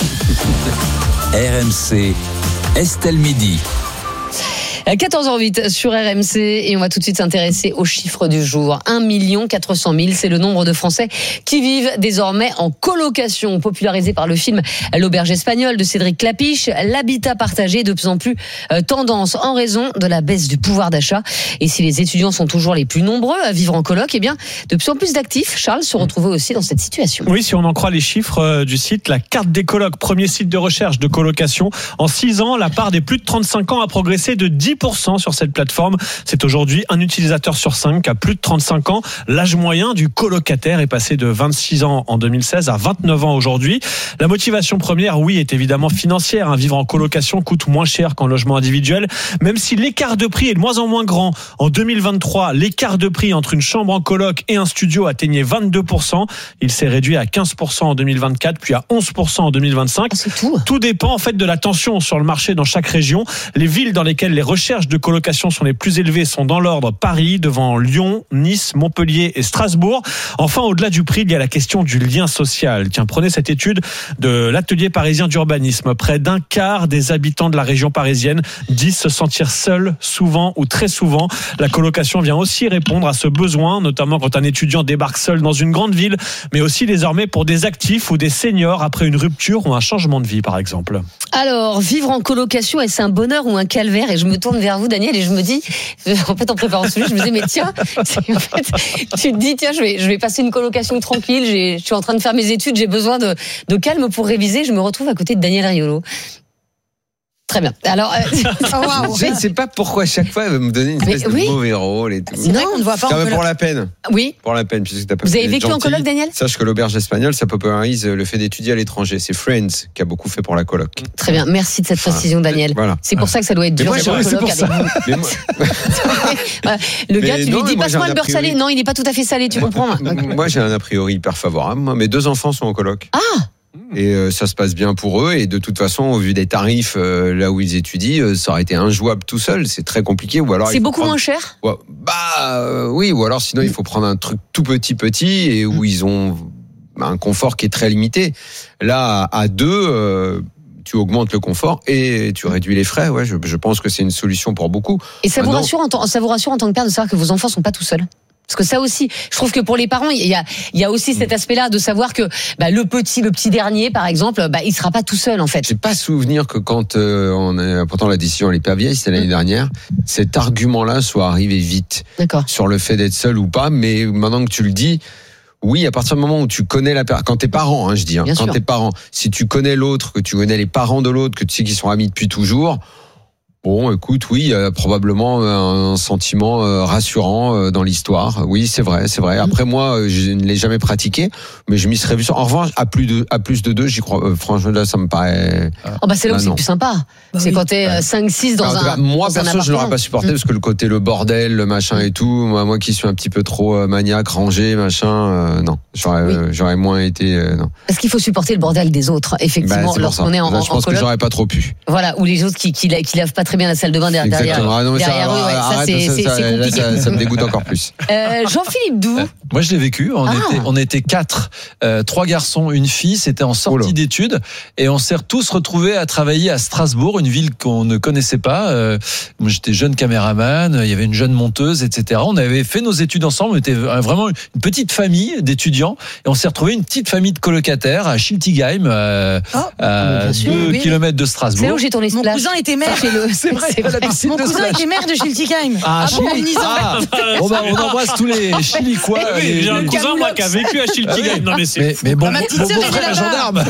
R M C, Estelle Midi. quatorze heures huit sur R M C et on va tout de suite s'intéresser aux chiffres du jour. un million quatre cent mille, c'est le nombre de Français qui vivent désormais en colocation. Popularisé par le film L'Auberge espagnole de Cédric Clapiche, l'habitat partagé est de plus en plus euh, tendance en raison de la baisse du pouvoir d'achat. Et si les étudiants sont toujours les plus nombreux à vivre en coloc, eh bien, de plus en plus d'actifs, Charles, se retrouvaient aussi dans cette situation. Oui, si on en croit les chiffres euh, du site, la carte des colocs, premier site de recherche de colocation. En six ans, la part des plus de trente-cinq ans a progressé de dix pour cent sur cette plateforme. C'est aujourd'hui un utilisateur sur cinq qui a plus de trente-cinq ans. L'âge moyen du colocataire est passé de vingt-six ans en deux mille seize à vingt-neuf ans aujourd'hui. La motivation première, oui, est évidemment financière. Hein. Vivre en colocation coûte moins cher qu'en logement individuel, même si l'écart de prix est de moins en moins grand. En deux mille vingt-trois, l'écart de prix entre une chambre en coloc et un studio atteignait vingt-deux pour cent. Il s'est réduit à quinze pour cent en deux mille vingt-quatre, puis à onze pour cent en deux mille vingt-cinq. C'est tout. Tout dépend en fait de la tension sur le marché dans chaque région. Les villes dans lesquelles les recherches recherches de colocation sont les plus élevées sont dans l'ordre Paris, devant Lyon, Nice, Montpellier et Strasbourg. Enfin, au-delà du prix, il y a la question du lien social. Tiens, prenez cette étude de l'atelier parisien d'urbanisme. Près d'un quart des habitants de la région parisienne disent se sentir seuls, souvent ou très souvent. La colocation vient aussi répondre à ce besoin, notamment quand un étudiant débarque seul dans une grande ville, mais aussi désormais pour des actifs ou des seniors après une rupture ou un changement de vie, par exemple. Alors, vivre en colocation, est-ce un bonheur ou un calvaire? Et je me tourne vers vous, Daniel, et je me dis, en fait, en préparant ce sujet, je me disais, mais tiens, c'est, en fait, tu te dis, tiens, je vais, je vais passer une colocation tranquille, j'ai, je suis en train de faire mes études, j'ai besoin de, de calme pour réviser, je me retrouve à côté de Daniel Riolo. Très bien. Alors, euh, oh, wow. Je ne sais pas pourquoi à chaque fois elle veut me donner une espèce oui. de mauvais rôle et tout. C'est vrai qu'on ne voit pas. Quand même pour la peine. Oui. Pour la peine, puisque t'as pas. Vous avez vécu en coloc, Daniel? Sache que l'auberge espagnole, ça popularise le fait d'étudier à l'étranger. C'est Friends qui a beaucoup fait pour la coloc. Très bien. Merci de cette précision, Daniel. Voilà. C'est pour ça que ça doit être dur d'être en coloc avec vous. Mais moi... Le gars, tu lui dis passe-moi le beurre salé. Non, il n'est pas tout à fait salé. Tu comprends? Moi, j'ai un a priori hyper favorable. Moi, mes deux enfants sont en coloc. Ah. Et euh, ça se passe bien pour eux. Et de toute façon, au vu des tarifs euh, là où ils étudient, euh, ça aurait été injouable tout seul. C'est très compliqué. Ou alors c'est beaucoup prendre... moins cher. Ouais, bah euh, oui. Ou alors sinon, il faut prendre un truc tout petit petit et où mmh. ils ont un confort qui est très limité. Là, à, à deux. Euh, tu augmentes le confort et tu réduis les frais. Ouais, je, je pense que c'est une solution pour beaucoup. Et ça vous, Maintenant, rassure en tant, ça vous rassure en tant que père de savoir que vos enfants sont pas tout seuls? Parce que ça aussi, je trouve que pour les parents, il y a, il y a aussi cet aspect-là de savoir que bah, le petit, le petit dernier, par exemple, bah, il sera pas tout seul en fait. J'ai pas souvenir que quand euh, on a, pourtant la décision elle est pas vieille, c'était l'année mmh. dernière, cet argument-là soit arrivé vite. D'accord. Sur le fait d'être seul ou pas, mais maintenant que tu le dis. Oui, à partir du moment où tu connais la personne, quand t'es parent, hein, je dis, hein, quand t'es parent, si tu connais l'autre, que tu connais les parents de l'autre, que tu sais qu'ils sont amis depuis toujours, bon, écoute, oui, il y a probablement un sentiment rassurant dans l'histoire. Oui, c'est vrai, c'est vrai. Après, moi, je ne l'ai jamais pratiqué, mais je m'y serais vu. En revanche, à plus de, à plus de deux, j'y crois. Euh, franchement, là, ça me paraît. Oh bah c'est là où c'est le plus sympa. Bah c'est oui. quand t'es ouais. cinq six dans Alors, un. Moi, dans perso, un je l'aurais pas supporté mmh. parce que le côté le bordel, le machin et tout. Moi, moi qui suis un petit peu trop maniaque, rangé, machin, euh, non, j'aurais, oui. euh, j'aurais moins été. Euh, non. Parce qu'il faut supporter le bordel des autres, effectivement, bah, lorsqu'on est en. Là, je pense en que j'aurais pas trop pu. Voilà, ou les autres qui qui, qui lavent pas très bien la salle de bain derrière. Exactement. Ah non, derrière ça, eux, ouais, arrête, ça, c'est, ça, c'est, ça, c'est compliqué. Là, ça, ça me dégoûte encore plus. Euh, Jean-Philippe Doux. Euh, moi, je l'ai vécu. On, ah. était, on était quatre, euh, trois garçons, une fille. C'était en sortie oh d'études. Et on s'est tous retrouvés à travailler à Strasbourg, une ville qu'on ne connaissait pas. Euh, moi, j'étais jeune caméraman. Il y avait une jeune monteuse, et cetera. On avait fait nos études ensemble. On était vraiment une petite famille d'étudiants. Et on s'est retrouvés une petite famille de colocataires à Schiltigheim, euh, oh, à deux oui. kilomètres de Strasbourg. C'est là où j'ai tourné ce Mon cousin était maire. C'est, le... c'est vrai, c'est vrai. la piscine Mon de cousin Splash. était maire de Schiltigheim. Ah, ah bon, ah, bon, bah, on embrasse tous les Chiliquois. Oui, oui, j'ai un cousin moi qui a vécu à Schiltigheim. Non mais c'est mais, mais bon, ah, mon, mon beau-frère est gendarme.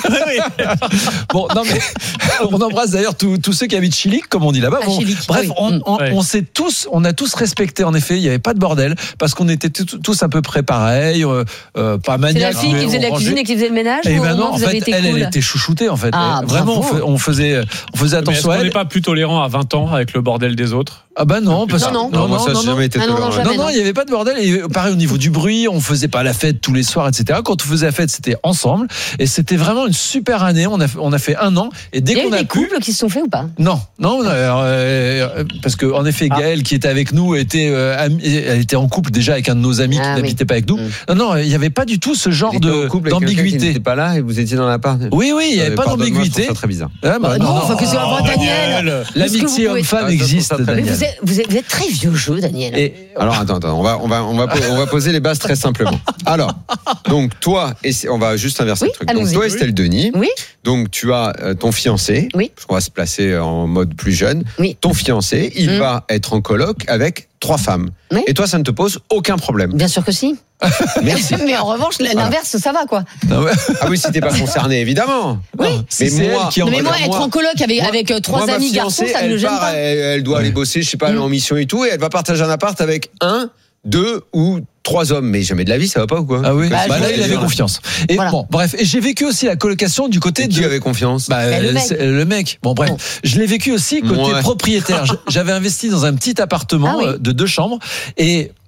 Bon, non mais on embrasse d'ailleurs tous, tous ceux qui habitent Chilic, comme on dit là-bas. Bon, bref, on, on, on s'est tous, on a tous respecté. En effet, il n'y avait pas de bordel parce qu'on était tous à peu près pareils, euh, euh, pas maniaques. C'est la fille qui faisait la cuisine et qui faisait le ménage. Et ben non, en fait, elle, elle était chouchoutée en fait. Ah, vraiment, on faisait, on faisait attention à elle. On n'est pas plus tolérant à vingt ans avec le bordel des autres? Ah bah non, parce que non, non, non, ça n'a jamais été tolérant. Non, non, il n'y avait pas de bordel. Et pareil au niveau du bruit, on faisait pas la fête tous les soirs, et cetera. Quand on faisait la fête, c'était ensemble, et c'était vraiment une super année. On a, on a fait un an, et dès qu'on a pu. Il y a eu des couples qui se sont faits ou pas? Non, non, alors, euh, parce que en effet, Gaëlle ah. qui était avec nous était, euh, elle était en couple déjà avec un de nos amis ah, qui n'habitait oui. pas avec nous. Mmh. Non, non, il n'y avait pas du tout ce genre de d'ambiguïté. Vous n'étiez pas là et vous étiez dans l'appart. Oui, oui, il n'y avait pas d'ambiguïté. C'est très bizarre. Ah, bah, non, faut que ce soit Daniel. L'amitié homme-femme existe. Vous êtes très vieux jeu, Daniel. Et alors attends, attends, on va, on va, on va, on va poser les bases très simplement. Alors, donc toi, et on va juste inverser oui, le truc. Donc toi, Estelle oui. Denis. Oui. Donc tu as euh, ton fiancé. Oui. Parce qu'on va se placer en mode plus jeune. Oui. Ton fiancé, il mmh. va être en coloc avec trois femmes. Oui. Et toi, ça ne te pose aucun problème. Bien sûr que si. Merci. Mais en revanche, l'inverse, voilà. ça va quoi. Ah oui, si t'es pas concerné, évidemment. Oui. Non, mais moi, qui en mais moi, être moi, en coloc avec, moi, avec trois moi, amis garçons, ça ne me gêne part, pas. Elle, elle doit oui. aller bosser, je sais pas, mmh. en mission et tout, et elle va partager un appart avec un, deux ou trois hommes, mais jamais de la vie, ça va pas ou quoi? Ah oui. Bah, bah là, il avait confiance. Et voilà. Bon, bref, et j'ai vécu aussi la colocation du côté et de. Qui avait confiance? Bah, bah, le, mec. le mec. Bon, bref, bon. je l'ai vécu aussi côté ouais. propriétaire. J'avais investi dans un petit appartement ah, oui. de deux chambres et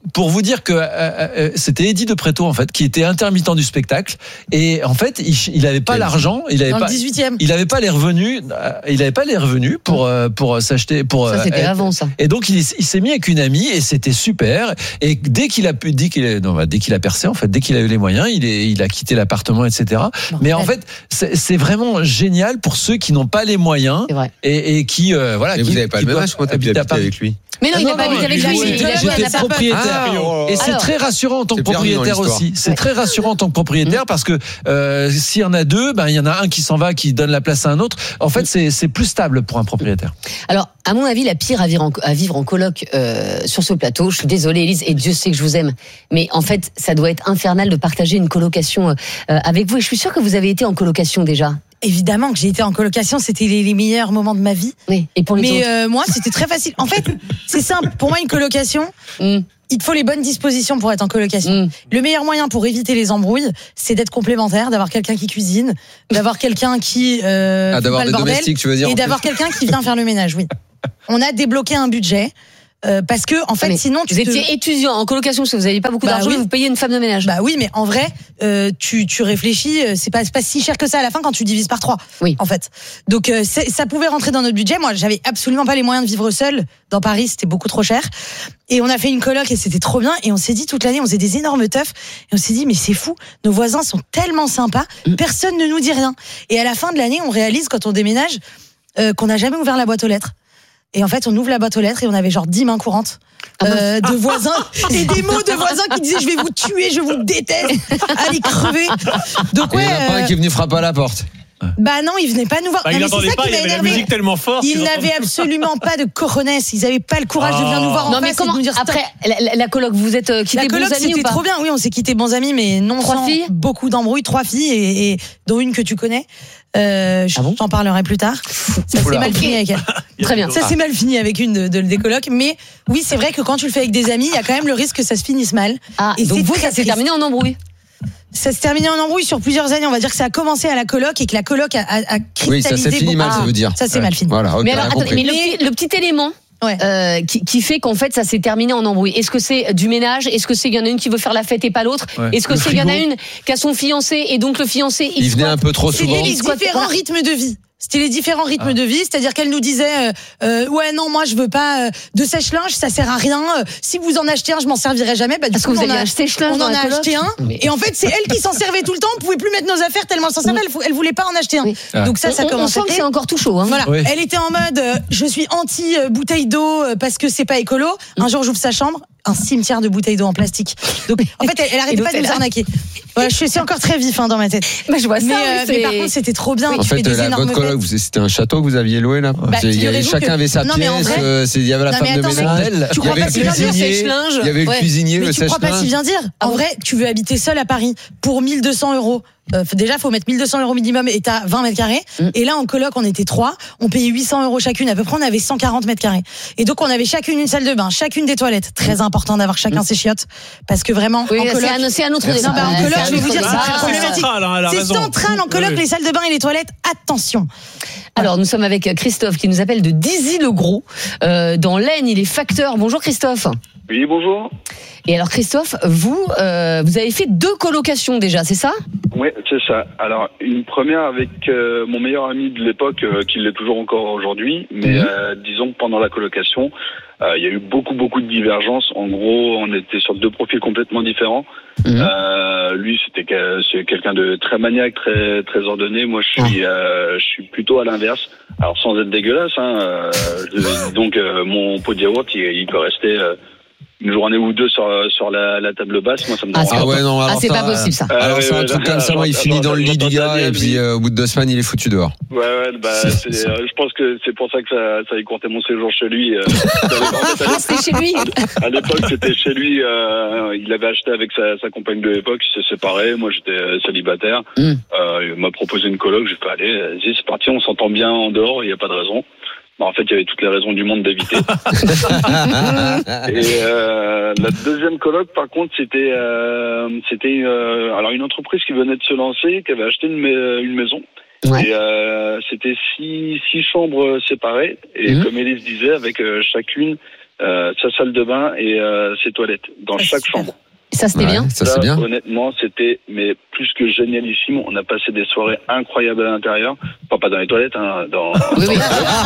pour vous dire que euh, euh, c'était Eddie de Pretto en fait qui était intermittent du spectacle et en fait il, il avait pas Quel l'argent, il avait dans pas le dix-huitième. il avait pas les revenus, euh, il avait pas les revenus pour euh, pour s'acheter pour ça c'était euh, avant ça. Et donc il, il s'est mis avec une amie et c'était super et dès qu'il a pu dès qu'il a, non, bah, dès qu'il a percé en fait, dès qu'il a eu les moyens, il est il a quitté l'appartement et cetera. Bon, mais en fait c'est, c'est vraiment génial pour ceux qui n'ont pas les moyens et, et qui euh, voilà. Mais qui, vous n'avez pas le même âge quand tu habites avec lui. Mais non, ah il n'a pas habité avec lui. Il a joué à propriétaire. Ah, et c'est alors, très rassurant en tant que propriétaire aussi. C'est ouais. très rassurant en tant que propriétaire parce que euh, s'il y en a deux, ben il y en a un qui s'en va, qui donne la place à un autre. En fait, c'est c'est plus stable pour un propriétaire. Alors, à mon avis, la pire à vivre en, à vivre en coloc euh, sur ce plateau. Je suis désolée, Élise, et Dieu sait que je vous aime. Mais en fait, ça doit être infernal de partager une colocation euh, avec vous. Et je suis sûre que vous avez été en colocation déjà. Évidemment que j'ai été en colocation, c'était les, les meilleurs moments de ma vie. Oui. Et pour les Mais autres euh, moi, c'était très facile. En fait, c'est simple. Pour moi, une colocation, mm. il te faut les bonnes dispositions pour être en colocation. Mm. Le meilleur moyen pour éviter les embrouilles, c'est d'être complémentaire, d'avoir quelqu'un qui cuisine, d'avoir quelqu'un qui euh, ah, d'avoir des bordel, domestiques, tu veux dire, et d'avoir quelqu'un qui vient faire le ménage. Oui. On a débloqué un budget. Euh, parce que en fait, mais sinon tu vous étiez te... étudiant en colocation parce que vous n'avez pas beaucoup bah d'argent, oui. Et vous payez une femme de ménage. Bah oui, mais en vrai, euh, tu tu réfléchis, c'est pas c'est pas si cher que ça à la fin quand tu divises par trois. Oui. En fait, donc euh, ça pouvait rentrer dans notre budget. Moi, j'avais absolument pas les moyens de vivre seule dans Paris, c'était beaucoup trop cher. Et on a fait une coloc et c'était trop bien. Et on s'est dit toute l'année, on faisait des énormes teufs. Et on s'est dit mais c'est fou, nos voisins sont tellement sympas, mmh. personne ne nous dit rien. Et à la fin de l'année, on réalise quand on déménage euh, qu'on n'a jamais ouvert la boîte aux lettres. Et en fait, on ouvre la boîte aux lettres et on avait genre dix mains courantes euh, de voisins et des mots de voisins qui disaient je vais vous tuer, je vous déteste, allez crever. Donc ouais. Il y en a pas un qui est venu frapper à la porte. Bah non, il venait pas nous voir. Bah, il n'entendait pas, il y avait la musique tellement forte. Ils n'avaient absolument pas de cojones, ils n'avaient pas le courage oh. de venir nous voir en non, face mais comment, et de nous dire après, la, la coloc, vous êtes quittés la coloc, bons amis ou pas? C'était trop bien, oui, on s'est quittés bons amis, mais non trois sans filles beaucoup d'embrouilles, trois filles, et, et dont une que tu connais. Euh, ah bon j'en parlerai plus tard. Ça s'est mal fini avec elle. Très bien. Ça s'est mal fini avec une de, de, des colocs, mais oui, c'est vrai que quand tu le fais avec des amis, il y a quand même le risque que ça se finisse mal. Ah, et donc vous, ça s'est terminé en embrouille. Ça s'est terminé en embrouille sur plusieurs années. On va dire que ça a commencé à la coloc et que la coloc a, a, a cristallisé. Oui, ça s'est fini mal, ça veut dire. Ça s'est ouais. mal fini. Voilà, okay, mais alors, attendez, mais le, le petit élément. Ouais. Euh, qui, qui fait qu'en fait ça s'est terminé en embrouille. Est-ce que c'est du ménage? Est-ce que c'est il y en a une qui veut faire la fête et pas l'autre? Ouais. Est-ce que le c'est il y en a une qui a son fiancé et donc le fiancé il, il venait un peu trop souvent? C'est les différents rythmes de vie. C'était les différents rythmes ah. de vie, c'est-à-dire qu'elle nous disait euh, ouais non moi je veux pas euh, de sèche-linge, ça sert à rien. Euh, si vous en achetez un, je m'en servirai jamais. Bah du Parce coup, que vous on, a, acheté on en a acheté un. Mais... Et en fait c'est elle qui s'en servait tout le temps. On pouvait plus mettre nos affaires tellement elle s'en servait. Elle, elle voulait pas en acheter un. Oui. Ah. Donc ça ça on, commence. On sent que c'est encore tout chaud. Hein. Voilà. Oui. Elle était en mode euh, je suis anti euh, bouteille d'eau euh, parce que c'est pas écolo. Un jour j'ouvre sa chambre, un cimetière de bouteilles d'eau en plastique. Donc en fait elle, elle arrêtait pas de nous arnaquer. Voilà, je suis encore très vif hein, dans ma tête. Bah, je vois ça. Mais, euh, mais par contre c'était trop bien. En fait la votre coloc c'était un château que vous aviez loué là. Bah, il y avait, chacun que... avait sa non, pièce. Euh, il y avait la non, femme de ménage. Tu il y avait le cuisinier. Il y avait le cuisinier, le sèche-linge. Tu crois pas si bien dire. En vrai, tu veux habiter seul à Paris pour mille deux cents euros. Euh, déjà, faut mettre mille deux cents euros minimum et t'as vingt mètres carrés. Mm. Et là, en coloc, on était trois. On payait huit cents euros chacune. À peu près, on avait cent quarante mètres carrés. Et donc, on avait chacune une salle de bain, chacune des toilettes. Très important d'avoir chacun mm. ses chiottes. Parce que vraiment, oui, en coloc. C'est un, c'est un autre débat. Non, bah, en coloc, je vais vous dire, c'est très problématique. C'est raison. central en coloc, oui. Les salles de bain et les toilettes. Attention. Alors, nous sommes avec Christophe qui nous appelle de Dizy-le-Gros. Euh, dans l'Aisne, il est facteur. Bonjour Christophe. Oui, bonjour. Et alors Christophe, vous, euh, vous avez fait deux colocations déjà, c'est ça? Oui, c'est ça. Alors, une première avec euh, mon meilleur ami de l'époque, euh, qui l'est toujours encore aujourd'hui, mais mmh. euh, disons que pendant la colocation, euh, il y a eu beaucoup, beaucoup de divergences. En gros, on était sur deux profils complètement différents. Mmh. Euh, lui, c'était c'est quelqu'un de très maniaque, très, très ordonné. Moi, je suis, ah. euh, je suis plutôt à l'inverse. Alors, sans être dégueulasse, hein. Euh, je, donc, euh, mon pot de yaourt, il, il peut rester... Euh, une journée ou deux sur sur la, la table basse, moi ça me ah, ah ouais non alors ah, c'est ça, pas possible ça. Euh, alors c'est un truc comme ça, moi il finit dans le lit du gars et puis euh, au bout de deux semaines il est foutu dehors. Ouais ouais bah c'est, c'est, euh, je pense que c'est pour ça que ça ça a écourté mon séjour chez lui. Euh, ah c'était chez lui. À l'époque c'était chez lui. Euh, il avait acheté avec sa, sa compagne de l'époque, il s'est séparé. Moi j'étais célibataire. Mm. Euh, il m'a proposé une coloc, j'ai fait allez vas-y c'est parti, on s'entend bien en dehors, il y a pas de raison. Bah, en fait, il y avait toutes les raisons du monde d'éviter. Et euh, la deuxième coloc, par contre, c'était euh, c'était euh, alors une entreprise qui venait de se lancer, qui avait acheté une, une maison. Ouais. Et euh, c'était six six chambres séparées. Et mmh. comme Élise disait, avec euh, chacune euh, sa salle de bain et euh, ses toilettes dans chaque chambre. Ça, c'était ouais, bien. Ça, c'est bien. Honnêtement, c'était mais plus que génialissime. On a passé des soirées incroyables à l'intérieur. Enfin, pas dans les toilettes, hein, dans. Oui, oui.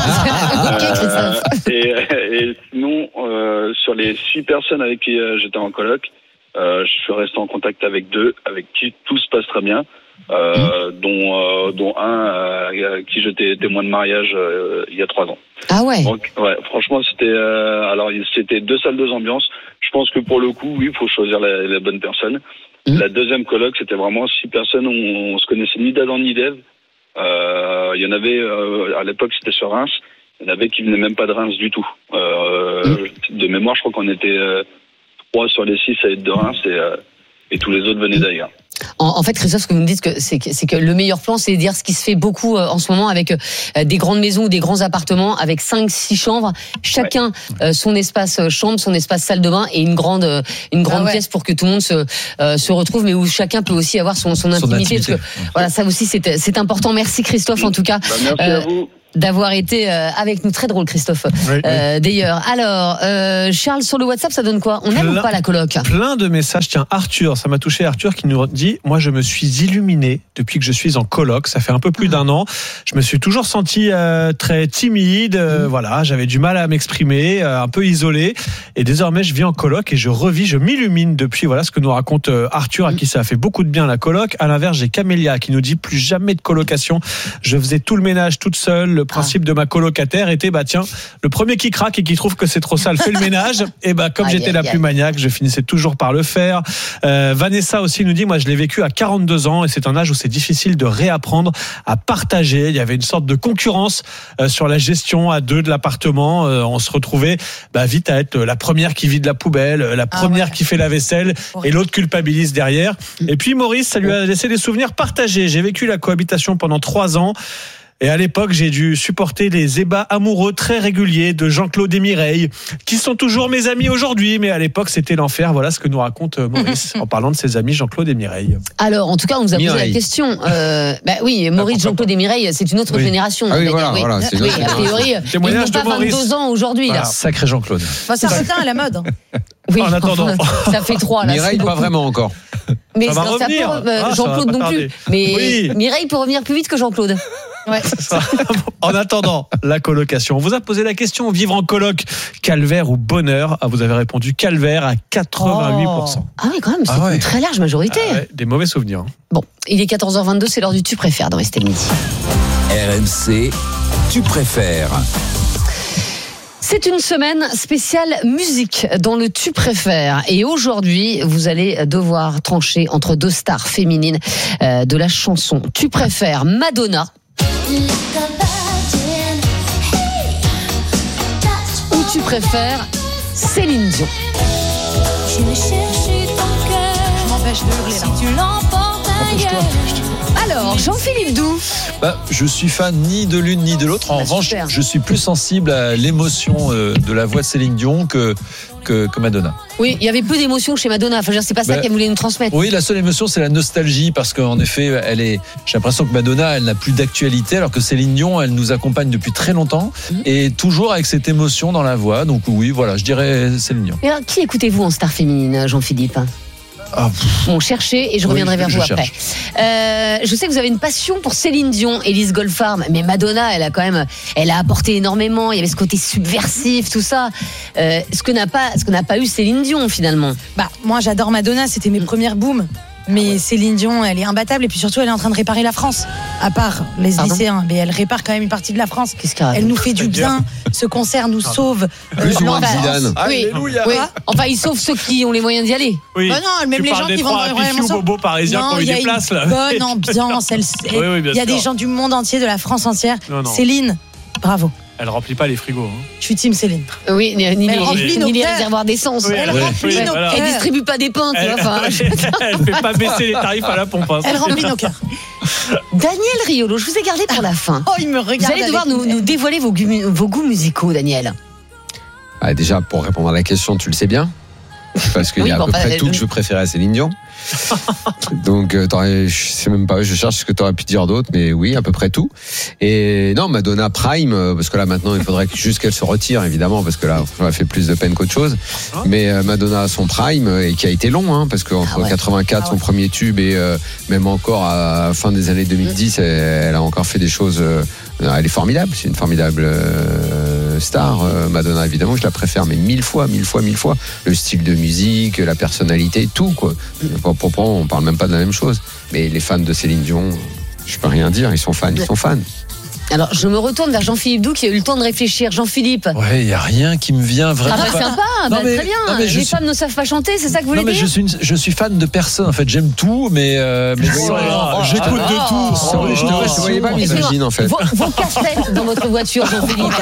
euh, et, et sinon, euh, sur les six personnes avec qui euh, j'étais en coloc, euh, je suis resté en contact avec deux, avec qui tout se passe très bien. Euh, mmh. dont, euh, dont un euh, qui j'étais témoin de mariage euh, il y a trois ans. Ah ouais. Donc, ouais, franchement, c'était euh, alors c'était deux salles, deux ambiances. Je pense que pour le coup, oui, il faut choisir la, la bonne personne. Mmh. La deuxième coloc, c'était vraiment six personnes. On, on se connaissait ni d'Adam ni d'Ève. Euh, il y en avait euh, à l'époque, c'était sur Reims. Il y en avait qui venaient même pas de Reims du tout. Euh, mmh. De mémoire, je crois qu'on était euh, trois sur les six à être de Reims et, euh, et tous les autres venaient d'ailleurs. En, en fait, Christophe, ce que vous me dites, que c'est, que c'est que le meilleur plan, c'est de dire ce qui se fait beaucoup euh, en ce moment avec euh, des grandes maisons ou des grands appartements avec cinq, six chambres, chacun ouais. euh, son espace chambre, son espace salle de bain et une grande, euh, une grande ah ouais. pièce pour que tout le monde se, euh, se retrouve, mais où chacun peut aussi avoir son, son, son intimité. intimité. Parce que, ouais. Voilà, ça aussi, c'est, c'est important. Merci Christophe, en tout cas. Bah, merci euh, à vous. D'avoir été euh, avec nous. Très drôle, Christophe. Oui, euh, oui. D'ailleurs, alors, euh, Charles, sur le WhatsApp, ça donne quoi? On aime plein, ou pas la coloc? Plein de messages. Tiens, Arthur, ça m'a touché. Arthur qui nous dit: moi, je me suis illuminé depuis que je suis en coloc. Ça fait un peu plus d'un an. Je me suis toujours senti euh, très timide. Euh, mmh. Voilà, j'avais du mal à m'exprimer, euh, un peu isolé. Et désormais, je vis en coloc et je revis, je m'illumine depuis. Voilà ce que nous raconte euh, Arthur, à qui ça a fait beaucoup de bien la coloc. À l'inverse, j'ai Camélia qui nous dit: plus jamais de colocation. Je faisais tout le ménage toute seule. Le principe ah. de ma colocataire était, bah tiens, le premier qui craque et qui trouve que c'est trop sale fait le ménage. Et bah comme aïe, j'étais aïe, la aïe. plus maniaque, je finissais toujours par le faire. Euh, Vanessa aussi nous dit: moi je l'ai vécu à quarante-deux ans et c'est un âge où c'est difficile de réapprendre à partager. Il y avait une sorte de concurrence euh, sur la gestion à deux de l'appartement. Euh, on se retrouvait bah, vite à être la première qui vide la poubelle, la première ah ouais. qui fait la vaisselle oh. et l'autre culpabilise derrière. Et puis Maurice, ça lui a laissé des souvenirs partagés. J'ai vécu la cohabitation pendant trois ans. Et à l'époque, j'ai dû supporter les ébats amoureux très réguliers de Jean-Claude et Mireille, qui sont toujours mes amis aujourd'hui, mais à l'époque, c'était l'enfer. Voilà ce que nous raconte Maurice en parlant de ses amis Jean-Claude et Mireille. Alors, en tout cas, on nous a Mireille. posé la question. Euh, bah oui, Maurice, Jean-Claude et Mireille, c'est une autre oui. génération. Ah oui, voilà, oui. voilà, c'est oui, a priori, ils n'ont pas vingt-deux ans aujourd'hui. Voilà. Là. Sacré Jean-Claude. Enfin, ça revient à la mode. Oui, en attendant. Ça fait trois. Là, Mireille, pas vraiment encore. Mais ça va non, revenir. Ça peut, euh, ah, Jean-Claude non plus. Mais oui. Mireille peut revenir plus vite que Jean-Claude. Ouais. En attendant, la colocation. On vous a posé la question: vivre en coloc, calvaire ou bonheur? Ah, vous avez répondu calvaire à quatre-vingt-huit pour cent. Oh. Ah oui, quand même, c'est ah ouais. une très large majorité. Ah ouais, des mauvais souvenirs. Bon, il est quatorze heures vingt-deux, c'est l'heure du Tu préfères dans Estelle Midi. R M C, Tu préfères. C'est une semaine spéciale musique dans le Tu préfères. Et aujourd'hui, vous allez devoir trancher entre deux stars féminines euh, de la chanson. Tu préfères Madonna ou tu préfères Céline Dion? Je vais chercher ton cœur. Je m'empêche de hurler là. Si tu l'emportes ailleurs. Alors, Jean-Philippe Doux. Bah, je suis fan ni de l'une ni de l'autre. En bah, revanche, super. je suis plus sensible à l'émotion euh, de la voix de Céline Dion que, que, que Madonna. Oui, il y avait peu d'émotion chez Madonna. Enfin, c'est pas ça bah, qu'elle voulait nous transmettre. Oui, la seule émotion, c'est la nostalgie, parce qu'en effet, elle est. J'ai l'impression que Madonna, elle n'a plus d'actualité, alors que Céline Dion, elle nous accompagne depuis très longtemps mmh. et toujours avec cette émotion dans la voix. Donc oui, voilà, je dirais Céline Dion. Et alors, qui écoutez-vous en star féminine, Jean-Philippe? Ah, bon, cherchez et je oui, reviendrai vers je vous après. Euh, je sais que vous avez une passion pour Céline Dion, Élise Goldfarb, mais Madonna, elle a quand même, elle a apporté énormément. Il y avait ce côté subversif, tout ça. Euh, ce que n'a pas, ce que n'a pas eu Céline Dion finalement. Bah, moi, j'adore Madonna. C'était mes mmh. premières booms. Mais Céline Dion, elle est imbattable. Et puis surtout, elle est en train de réparer la France. À part les Pardon lycéens. Mais elle répare quand même une partie de la France. Qu'est-ce qu'elle Elle nous fait du bien. Ce concert nous sauve. Plus ou moins Zidane. Oui, oui. Enfin, il sauve ceux qui ont les moyens d'y aller. Oui. Bah non, même tu les gens qui vont vraiment sauver. Bobo parisiens qui ont eu des places là. Bonne ambiance. Elle... oui, oui, il y a sûr. des gens du monde entier, de la France entière. Non, non. Céline, bravo. Elle remplit pas les frigos. Hein. Je suis team Céline. Oui, ni, ni, ni, ni les réservoirs d'essence. Oui, elle oui, remplit oui, nos voilà. Elle distribue pas des pains. Elle, enfin, elle, elle fait pas baisser les tarifs à la pompe. Hein. Elle remplit nos cœurs. Daniel Riolo, je vous ai gardé pour la fin. Oh, il me regarde. Vous allez devoir nous, nous dévoiler vos, vos goûts musicaux, Daniel. Ah, déjà, pour répondre à la question, tu le sais bien. Parce qu'il Oui, y a bon, à peu bah, près tout le- que je préférais à Céline Dion. Donc, euh, t'aurais- je sais même pas, je cherche ce que tu aurais pu dire d'autre, mais oui, à peu près tout. Et non, Madonna Prime, euh, parce que là maintenant, il faudrait que- juste qu'elle se retire, évidemment, parce que là, ça m'a fait plus de peine qu'autre chose. Mais euh, Madonna a son Prime, euh, et qui a été long, hein, parce qu'entre Ah ouais. quatre-vingt-quatre, son premier tube, et euh, même encore à la fin des années deux mille dix, elle, elle a encore fait des choses. euh, elle est formidable, c'est une formidable euh, star. euh, Madonna, évidemment, je la préfère, mais mille fois, mille fois, mille fois. Le style de musique, la personnalité, tout, quoi. Pour, pour, pour, on parle même pas de la même chose. Mais les fans de Céline Dion, je peux rien dire, ils sont fans, ils sont fans. Alors, je me retourne vers Jean-Philippe Doux qui a eu le temps de réfléchir. Jean-Philippe. Ouais, il y a rien qui me vient Ah vraiment. bah pas. sympa, Non, bah, mais- très bien. non, mais je Les suis- femmes ne savent pas chanter, c'est ça que vous voulez Non mais dire je suis une- je suis fan de personne en fait, j'aime tout mais euh, mais Oh là là, j'écoute de tout. Sans Oh, les- je te- oh, je te voyais pas Excusez-moi, misogyne, en fait. Vos, vos cassettes dans votre voiture, Jean-Philippe.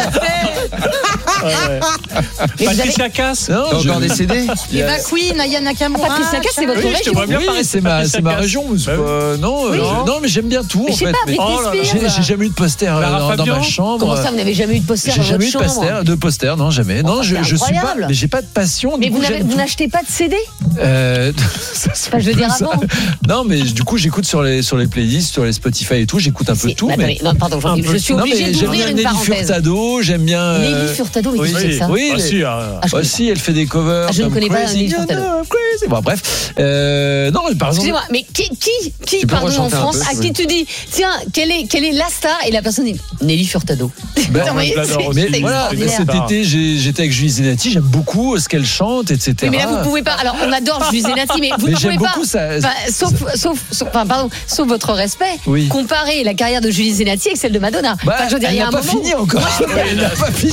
Mais vous avez- Patricia Cass. Non, T'as je- encore des C D? Les McQueen, Aya Nakamura. Patricia Cass, c'est votre Oui, je te vois bien Oui, parler c'est ma, c'est ma région. mais c'est pas- non, euh, Oui. je- non, mais j'aime bien tout Mais en je sais fait. pas, mais- Britney Oh là là. Spears. J'ai j'ai jamais eu de poster euh, Lara dans, dans Fabian ma chambre. Comment ça, vous n'avez jamais eu de poster J'ai dans jamais eu votre de chambre poster, de poster, non jamais. Non, Oh, je, c'est je suis pas, incroyable. mais j'ai pas de passion. Mais du vous coup, n'avez- j'aime vous tout. n'achetez pas de C D Euh, ça, ça Enfin, je veux fait dire ça. avant. Non, mais du coup, j'écoute sur les sur les playlists, sur les Spotify et tout. J'écoute un peu Si, tout. mais mais attendez, non, pardon, Jean-Philippe, un peu je suis tout. Non, obligée mais j'aime d'ouvrir bien une Nelly parenthèse. Furtado, j'aime bien. euh, Nelly Furtado, mais oui, qui c'est que ça oui, Ah, si, ah, Ah, je connais aussi, elle fait des covers. Ah, je ne comme connais pas Crazy. Nelly Furtado. No, no, Crazy. Bon, bref. Euh, non, par exemple. Excusez-moi, mais qui, qui, qui Tu peux pardon, en rechanter un France, peu, à oui. qui tu dis, tiens, quelle est, quelle est la star et la personne dit Nelly Furtado. Ben, Non, mais je l'adore c'est- aussi. Mais c'est voilà, extraordinaire. cet été, j'ai- j'étais avec Julie Zenati, j'aime beaucoup ce qu'elle chante, et cetera. Oui, mais là, vous pouvez pas. Alors, on adore Julie Zenati, mais vous Mais ne j'aime pouvez pas. beaucoup ça. Enfin, sauf, sauf, sauf, enfin, pardon, sauf votre respect, Oui. comparer la carrière de Julie Zenati avec celle de Madonna. Bah, Enfin, je veux dire, il elle y a n'a un pas moment. fini encore. Elle n'a pas fini.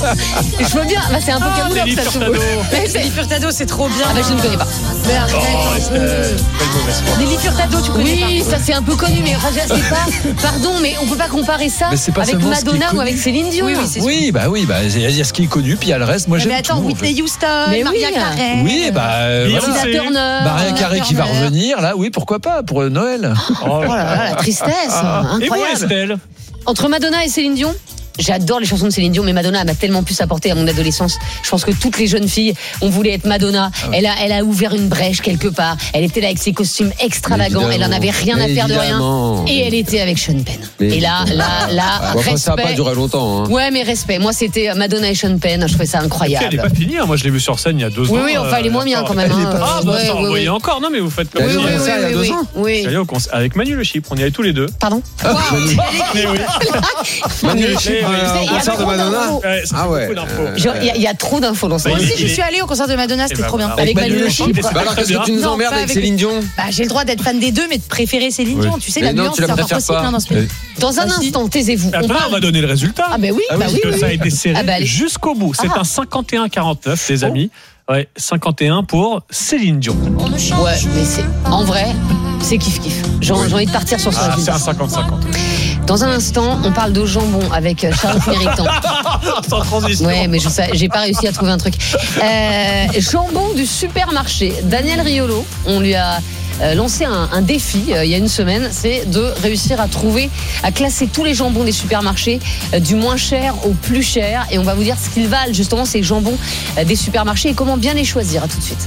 Je veux bien. Bah, c'est un peu Ah, camoufleur, Nelly ça se Furtado. Mais c'est- Nelly Furtado, c'est trop bien. Ah, bah, je ne connais pas. Mais arrête. Oh, Estelle, quelle mauvaise foi. Nelly Furtado, tu connais Oui, pas. ça c'est un peu connu, mais enfin, je sais pas. Pardon, mais on peut pas comparer ça Mais c'est pas avec seulement ce qui est Madonna ou connu. avec Céline Dion. Oui, oui, c'est Oui, bah oui, bah il y a ce qui est connu, puis il y a le reste. Moi, Mais j'aime attends, tout. en Whitney fait. Houston, Mais Maria oui. Carey. Oui, bah euh, Beyoncé. voilà. Tina Turner. Mariah Carey qui va Turner. revenir, là, oui, pourquoi pas, pour Noël. Oh Oh là là, la tristesse, Et vous, incroyable. Estelle? Entre Madonna et Céline Dion, j'adore les chansons de Céline Dion, mais Madonna m'a tellement plus apporté à mon adolescence. Je pense que toutes les jeunes filles, on voulait être Madonna. Ah Elle a, elle a ouvert une brèche quelque part. Elle était là avec ses costumes extravagants. Elle en avait rien à faire de rien. Évidemment. Et elle était avec Sean Penn. Mais Et là, là, là, Bon, enfin, ça n'a pas respect. duré longtemps. Hein. Ouais, mais respect. Moi, c'était Madonna et Sean Penn. Je trouvais ça Elle n'est incroyable. pas finie, hein. Moi je l'ai vue sur scène il y a deux ans. Oui, oui, enfin, elle est moins bien quand même. hein. Ah, bah Ouais, ça, ouais, vous ouais. voyez encore, non, mais vous faites comme Oui, ça. Oui, oui, ça, il y a oui, deux oui, ans. oui. J'allais au concert avec Manu Le Chypre, on y allait tous les deux. Pardon. Mais oui. Manu Mais Le Chypre, oui. euh, Il y au a concert de trop Madonna. d'infos. Ouais, ça Ah fait ouais. beaucoup d'infos. Euh, Genre, Il y, a- il y a trop d'infos dans ce Moi Il aussi, est- je suis allée au concert de Madonna, c'était Eh ben trop bien. voilà. Avec Manu Manu Le Le Chypre, Chypre. c'est Bah alors, très qu'est-ce que bien. tu nous Non, emmerdes pas avec avec- Céline Dion? Bah, j'ai le droit d'être fan des deux, mais de préférer Céline Dion. Tu sais, Mais la non, nuance, tu la c'est encore préfères possible pas. hein, dans ce pays. Dans un Bah, si. instant, taisez-vous. On Attends, on parle. va donner le résultat. Ah, ben oui, Ah oui, bah oui, Parce que oui. ça a été serré Ah bah, allez. jusqu'au bout. C'est Ah. un cinquante et un quarante-neuf, les amis. Ouais, cinquante et un pour Céline Dion. Ouais, mais c'est. En vrai, c'est kiff-kiff. J'ai j'ai envie de partir sur ce Ah, c'est résultat. un cinquante cinquante. Dans un instant, on parle de jambon avec euh, Charlotte Méritant. Sans transition. Ouais, mais je sais, j'ai pas réussi à trouver un truc. Euh, jambon du supermarché. Daniel Riolo, on lui a euh, lancé un, un défi euh, il y a une semaine, c'est de réussir à trouver, à classer tous les jambons des supermarchés euh, du moins cher au plus cher. Et on va vous dire ce qu'ils valent justement ces jambons euh, des supermarchés et comment bien les choisir. À tout de suite.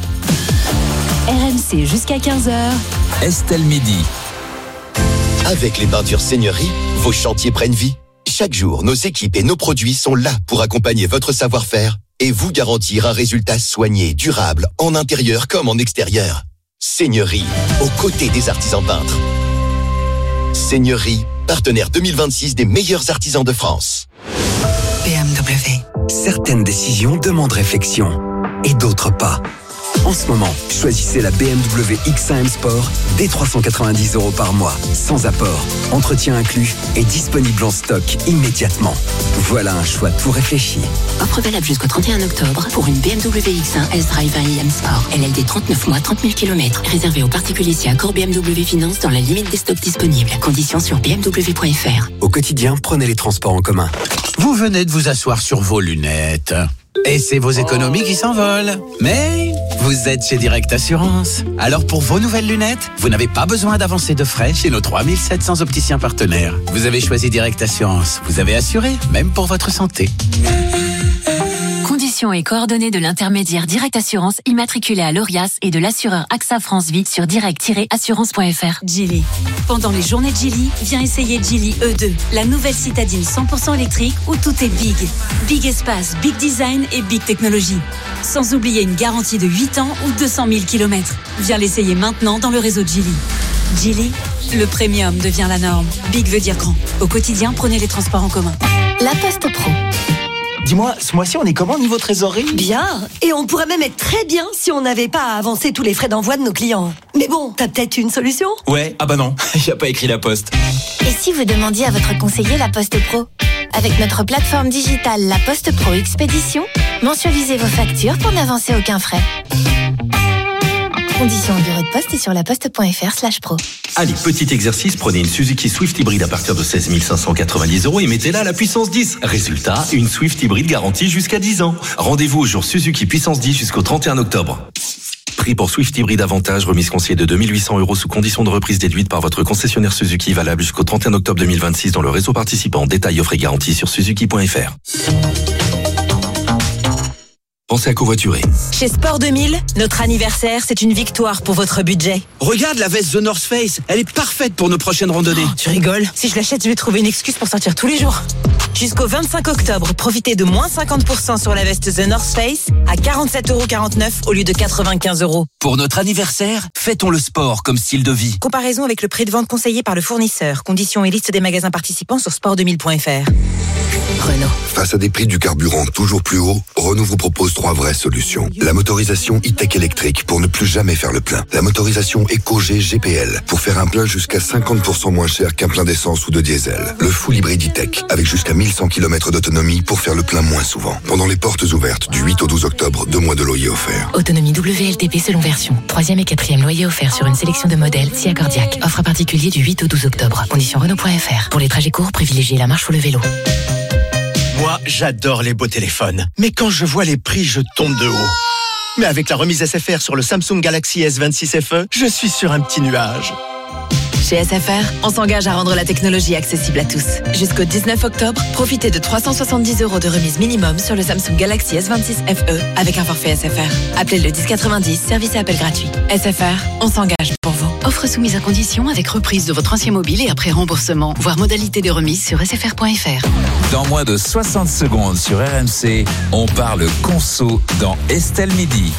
R M C jusqu'à quinze heures. Estelle Midi. Avec les peintures Seigneurie, vos chantiers prennent vie. Chaque jour, nos équipes et nos produits sont là pour accompagner votre savoir-faire et vous garantir un résultat soigné, durable, en intérieur comme en extérieur. Seigneurie, aux côtés des artisans peintres. Seigneurie, partenaire deux mille vingt-six des meilleurs artisans de France. B M W. Certaines décisions demandent réflexion et d'autres pas. En ce moment, choisissez la B M W X un M Sport dès trois cent quatre-vingt-dix euros par mois, sans apport, entretien inclus et disponible en stock immédiatement. Voilà un choix tout réfléchi. Offre valable jusqu'au trente et un octobre pour une B M W X un S-Drive un i M Sport. L L D trente-neuf mois, trente mille kilomètres. Réservé aux particuliers si accord B M W Finance dans la limite des stocks disponibles. Conditions sur b m w point f r. Au quotidien, prenez les transports en commun. Vous venez de vous asseoir sur vos lunettes. Et c'est vos économies qui s'envolent. Mais vous êtes chez Direct Assurance. Alors pour vos nouvelles lunettes, vous n'avez pas besoin d'avancer de frais chez nos trois mille sept cents opticiens partenaires. Vous avez choisi Direct Assurance. Vous avez assuré, même pour votre santé. Conditions solutions et coordonnées de l'intermédiaire Direct Assurance immatriculé à l'Orias et de l'assureur AXA France Vie sur direct tiret assurance point f r. Geely. Pendant les journées de Geely, viens essayer Geely E deux, la nouvelle citadine cent pour cent électrique où tout est big. Big espace, big design et big technologie. Sans oublier une garantie de huit ans ou deux cent mille kilomètres. Viens l'essayer maintenant dans le réseau Geely. Geely, le premium devient la norme. Big veut dire grand. Au quotidien, prenez les transports en commun. La Poste Pro. Dis-moi, ce mois-ci, on est comment niveau trésorerie ? Bien. Et on pourrait même être très bien si on n'avait pas à avancer tous les frais d'envoi de nos clients. Mais bon, t'as peut-être une solution ? Ouais, ah bah non, il a pas écrit la Poste. Et si vous demandiez à votre conseiller La Poste Pro ? Avec notre plateforme digitale La Poste Pro Expédition, mensualisez vos factures pour n'avancer aucun frais. Conditions au bureau de poste et sur laposte.fr slash pro. Allez, petit exercice, prenez une Suzuki Swift hybride à partir de seize mille cinq cent quatre-vingt-dix euros et mettez-la à la puissance dix. Résultat, une Swift hybride garantie jusqu'à dix ans. Rendez-vous au jour Suzuki puissance dix jusqu'au trente et un octobre. Prix pour Swift hybride avantage, remise conseillée de deux mille huit cents euros sous condition de reprise déduite par votre concessionnaire Suzuki, valable jusqu'au trente et un octobre deux mille vingt-six dans le réseau participant. Détails, offres et garanties sur suzuki point f r. Pensez à covoiturer. Chez Sport deux mille, notre anniversaire, c'est une victoire pour votre budget. Regarde la veste The North Face, elle est parfaite pour nos prochaines randonnées. Oh, tu rigoles. Si je l'achète, je vais trouver une excuse pour sortir tous les jours. Jusqu'au vingt-cinq octobre, profitez de moins cinquante pour cent sur la veste The North Face à quarante-sept euros quarante-neuf au lieu de quatre-vingt-quinze euros. Pour notre anniversaire, fêtons le sport comme style de vie. Comparaison avec le prix de vente conseillé par le fournisseur. Conditions et liste des magasins participants sur sport deux mille point f r. Renault. Face à des prix du carburant toujours plus hauts, Renault vous propose trois vraies solutions. La motorisation e-tech électrique pour ne plus jamais faire le plein. La motorisation EcoG G P L pour faire un plein jusqu'à cinquante pour cent moins cher qu'un plein d'essence ou de diesel. Le full hybride e-tech avec jusqu'à mille cent kilomètres d'autonomie pour faire le plein moins souvent. Pendant les portes ouvertes du huit au douze octobre, deux mois de loyer offert. Autonomie W L T P selon version. Troisième et quatrième loyer offert sur une sélection de modèles si accordiaque. Offre particulier du huit au douze octobre. Conditions Renault point f r. Pour les trajets courts, privilégiez la marche ou le vélo. Moi, j'adore les beaux téléphones. Mais quand je vois les prix, je tombe de haut. Mais avec la remise S F R sur le Samsung Galaxy S vingt-six F E, je suis sur un petit nuage. Chez S F R, on s'engage à rendre la technologie accessible à tous. Jusqu'au dix-neuf octobre, profitez de trois cent soixante-dix euros de remise minimum sur le Samsung Galaxy S vingt-six F E avec un forfait S F R. Appelez le dix quatre-vingt-dix, service et appel gratuit. S F R, on s'engage pour vous. Offre soumise à condition avec reprise de votre ancien mobile et après remboursement. Voir modalité de remise sur s f r point f r. Dans moins de soixante secondes sur R M C, on parle conso dans Estelle Midi.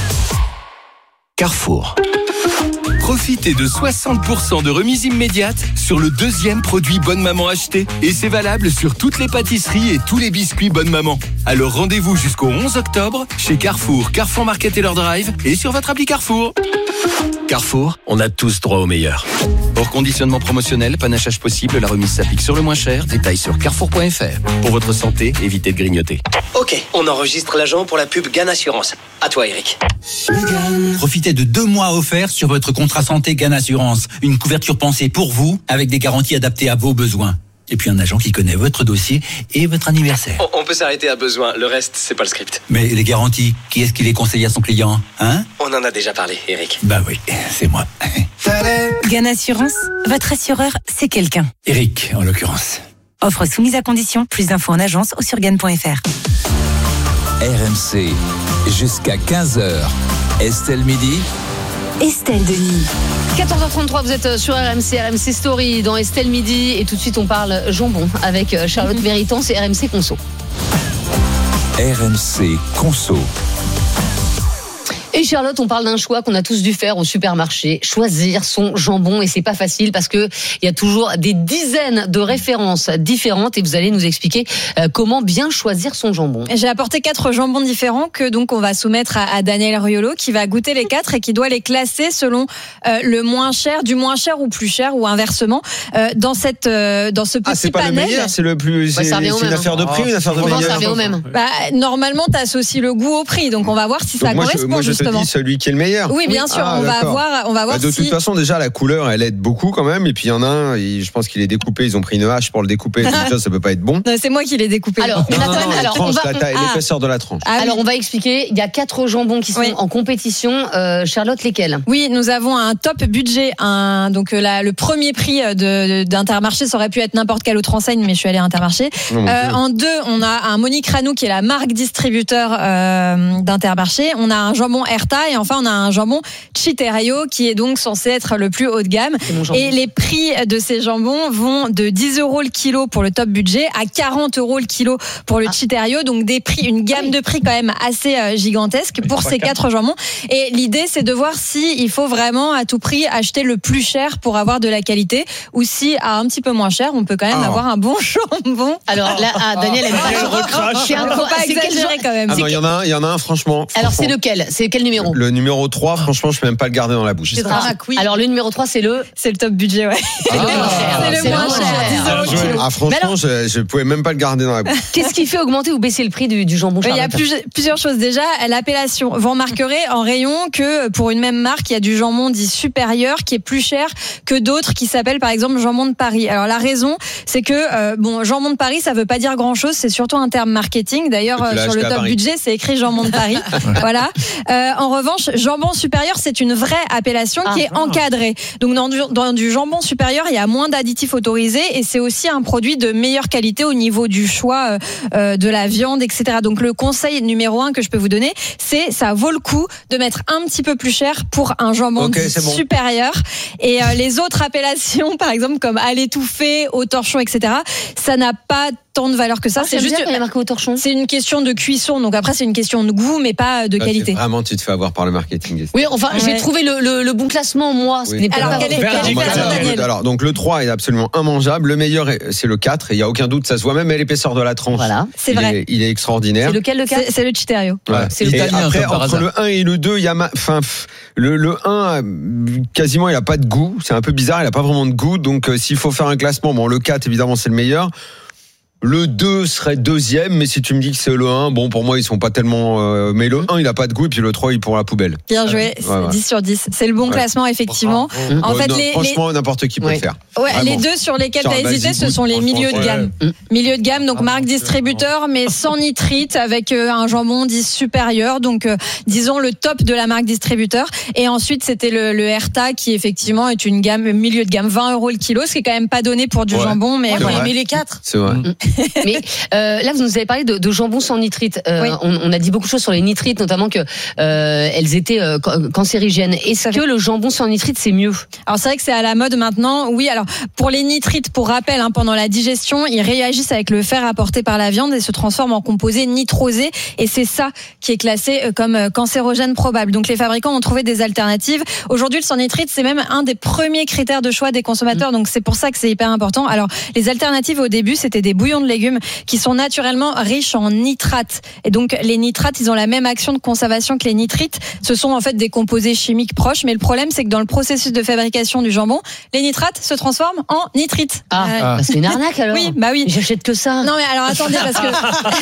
Carrefour. Profitez de soixante pour cent de remise immédiate sur le deuxième produit Bonne Maman acheté. Et c'est valable sur toutes les pâtisseries et tous les biscuits Bonne Maman. Alors rendez-vous jusqu'au onze octobre chez Carrefour, Carrefour Market et leur drive et sur votre appli Carrefour. Carrefour, on a tous droit au meilleur. Hors conditionnement promotionnel, panachage possible, la remise s'applique sur le moins cher. Détails sur carrefour point f r. Pour votre santé, évitez de grignoter. Ok, on enregistre l'agent pour la pub Gan Assurance. À toi, Eric. Profitez de deux mois offerts sur votre contrat santé Gan Assurance. Une couverture pensée pour vous, avec des garanties adaptées à vos besoins. Et puis un agent qui connaît votre dossier et votre anniversaire. On, on peut s'arrêter à besoin, le reste, c'est pas le script. Mais les garanties, qui est-ce qui les conseille à son client, hein? On en a déjà parlé, Eric. Bah oui, c'est moi. Gan Assurance, votre assureur, c'est quelqu'un. Eric, en l'occurrence. Offre soumise à condition, plus d'infos en agence ou sur gan point f r. R M C, jusqu'à quinze heures. Estelle Midi. Estelle Denis. quatorze heures trente-trois, vous êtes sur R M C, R M C Story dans Estelle Midi. Et tout de suite, on parle jambon avec Charlotte Méritant, c'est R M C Conso. R M C Conso. Et Charlotte, on parle d'un choix qu'on a tous dû faire au supermarché, choisir son jambon. Et c'est pas facile parce que il y a toujours des dizaines de références différentes et vous allez nous expliquer euh, comment bien choisir son jambon. J'ai apporté quatre jambons différents que donc on va soumettre à, à Daniel Riolo qui va goûter les quatre et qui doit les classer selon euh, le moins cher, du moins cher ou plus cher ou inversement euh, dans cette euh, dans ce petit panel. Ah, c'est pas panel. le meilleur, c'est le plus. Ouais, c'est ça c'est revient une au affaire même. de prix ou une affaire de On va meilleur. servir au même. Bah, normalement, t'associes le goût au prix, donc on va voir si ça Donc moi, correspond. je, moi, je te dis celui qui est le meilleur. Oui, bien sûr. Ah, on, va voir, on va voir. Bah, de si... toute façon, déjà la couleur, elle aide beaucoup quand même. Et puis il y en a un, je pense qu'il est découpé. Ils ont pris une hache pour le découper. Déjà, ça peut pas être bon. Non, c'est moi qui l'ai découpé. Alors, non, non, non, alors, tranche, on va... la taille, ah. l'épaisseur de la tranche. Ah, alors, oui. on va expliquer. Il y a quatre jambons qui sont oui. en compétition. Euh, Charlotte, lesquels? Oui, nous avons un top budget. Un, donc la, le premier prix de, d'Intermarché, ça aurait pu être n'importe quelle autre enseigne, mais je suis allée à Intermarché. Non, euh, en deux, on a un Monique Ranou qui est la marque distributeur euh, d'Intermarché. On a un jambon Erta et enfin on a un jambon Citerio qui est donc censé être le plus haut de gamme. Et les prix de ces jambons vont de dix euros le kilo pour le top budget à quarante euros le kilo pour le ah. Citerio. Donc des prix, une gamme oui. de prix quand même assez euh, gigantesque oui, pour ces quatre jambons. Et l'idée c'est de voir si il faut vraiment à tout prix acheter le plus cher pour avoir de la qualité ou si à un petit peu moins cher on peut quand même ah. avoir un bon jambon. Alors là, ah, Daniel aime pas. C'est un faut pas exagérer quand même. Ah non, il y en a un, il y en a un franchement. Alors c'est lequel? C'est quel numéro? Le numéro trois, franchement, je peux même pas le garder dans la bouche. C'est ah. oui. Alors le numéro trois, c'est le c'est le top budget, ouais. C'est ah. le moins cher. C'est le moins cher. Ah franchement, alors, je, je pouvais même pas le garder dans la bouche. Qu'est-ce qui fait augmenter ou baisser le prix du, du jambon? Il y a plus, plusieurs choses. Déjà, l'appellation. Vous remarquerez en rayon que pour une même marque, il y a du jambon dit supérieur qui est plus cher que d'autres qui s'appellent par exemple jambon de Paris. Alors la raison, c'est que euh, bon, jambon de Paris, ça veut pas dire grand-chose. C'est surtout un terme marketing. D'ailleurs, euh, sur le top budget, c'est écrit jambon de Paris. Voilà. Euh, en revanche, jambon supérieur, c'est une vraie appellation ah, qui est ah. encadrée. Donc dans du, dans du jambon supérieur, il y a moins d'additifs autorisés et c'est aussi un produit de meilleure qualité au niveau du choix euh, de la viande, et cetera. Donc le conseil numéro un que je peux vous donner, c'est ça vaut le coup de mettre un petit peu plus cher pour un jambon okay, bon. supérieur. Et euh, les autres appellations, par exemple comme à l'étouffée, au torchon, et cetera, ça n'a pas tant de valeur que ça. Ah, c'est juste bien, marqué au torchon. C'est une question de cuisson. Donc après, c'est une question de goût, mais pas de ah, qualité. Vraiment, tu te fais avoir par le marketing. Oui, enfin, ouais. j'ai trouvé le, le, le bon classement, moi. Oui. Alors, quel est, quel est moi, classement, Daniel ? Alors, donc le trois est absolument immangeable. Le meilleur, c'est le quatre. Et il n'y a aucun doute, ça se voit même à l'épaisseur de la tranche. Voilà. C'est il vrai. Est, il est extraordinaire. C'est lequel, le quatre ? C'est, c'est le Citerio. Ouais. C'est le et italien, après, entre hasard. le un et le deux, il y a, ma... enfin, le, le un, quasiment, il n'a pas de goût. C'est un peu bizarre, il n'a pas vraiment de goût. Donc, euh, s'il faut faire un classement, bon, le quatre, évidemment, c'est le meilleur. Le deux serait deuxième, mais si tu me dis que c'est le un, bon, pour moi, ils sont pas tellement, euh, mais le un, il a pas de goût, et puis le trois, il est pour la poubelle. Bien joué, ouais, ouais. dix sur dix. C'est le bon ouais. classement, effectivement. Oh, en ouais, fait, non, les, franchement, les... n'importe qui peut ouais. le faire. Ouais, les deux sur lesquels tu as hésité, ce sont les milieux de gamme. Ouais. Milieu de gamme, donc ah, marque distributeur, mais sans nitrite, avec euh, un jambon dit supérieur, donc euh, disons le top de la marque distributeur. Et ensuite, c'était le, le Erta, qui effectivement est une gamme, milieu de gamme, vingt euros le kilo, ce qui est quand même pas donné pour du ouais. jambon, mais on les met les quatre. C'est vrai. Mais Euh, là, vous nous avez parlé de, de jambon sans nitrite. Euh, oui. on, on a dit beaucoup de choses sur les nitrites, notamment que euh, elles étaient euh, cancérigènes. Est-ce que le jambon sans nitrite, c'est mieux ? Alors c'est vrai que c'est à la mode maintenant. Oui, alors pour les nitrites, pour rappel, hein, pendant la digestion, ils réagissent avec le fer apporté par la viande et se transforment en composés nitrosés. Et c'est ça qui est classé comme cancérogène probable. Donc les fabricants ont trouvé des alternatives. Aujourd'hui, le sans nitrite, c'est même un des premiers critères de choix des consommateurs. Mmh. Donc c'est pour ça que c'est hyper important. Alors les alternatives au début, c'était des bouillons de légumes qui sont naturellement riches en nitrates. Et donc, les nitrates, ils ont la même action de conservation que les nitrites. Ce sont en fait des composés chimiques proches. Mais le problème, c'est que dans le processus de fabrication du jambon, les nitrates se transforment en nitrites. Ah, euh, ah. c'est une arnaque alors. Oui, bah oui. J'achète que ça. Non, mais alors attendez, parce que.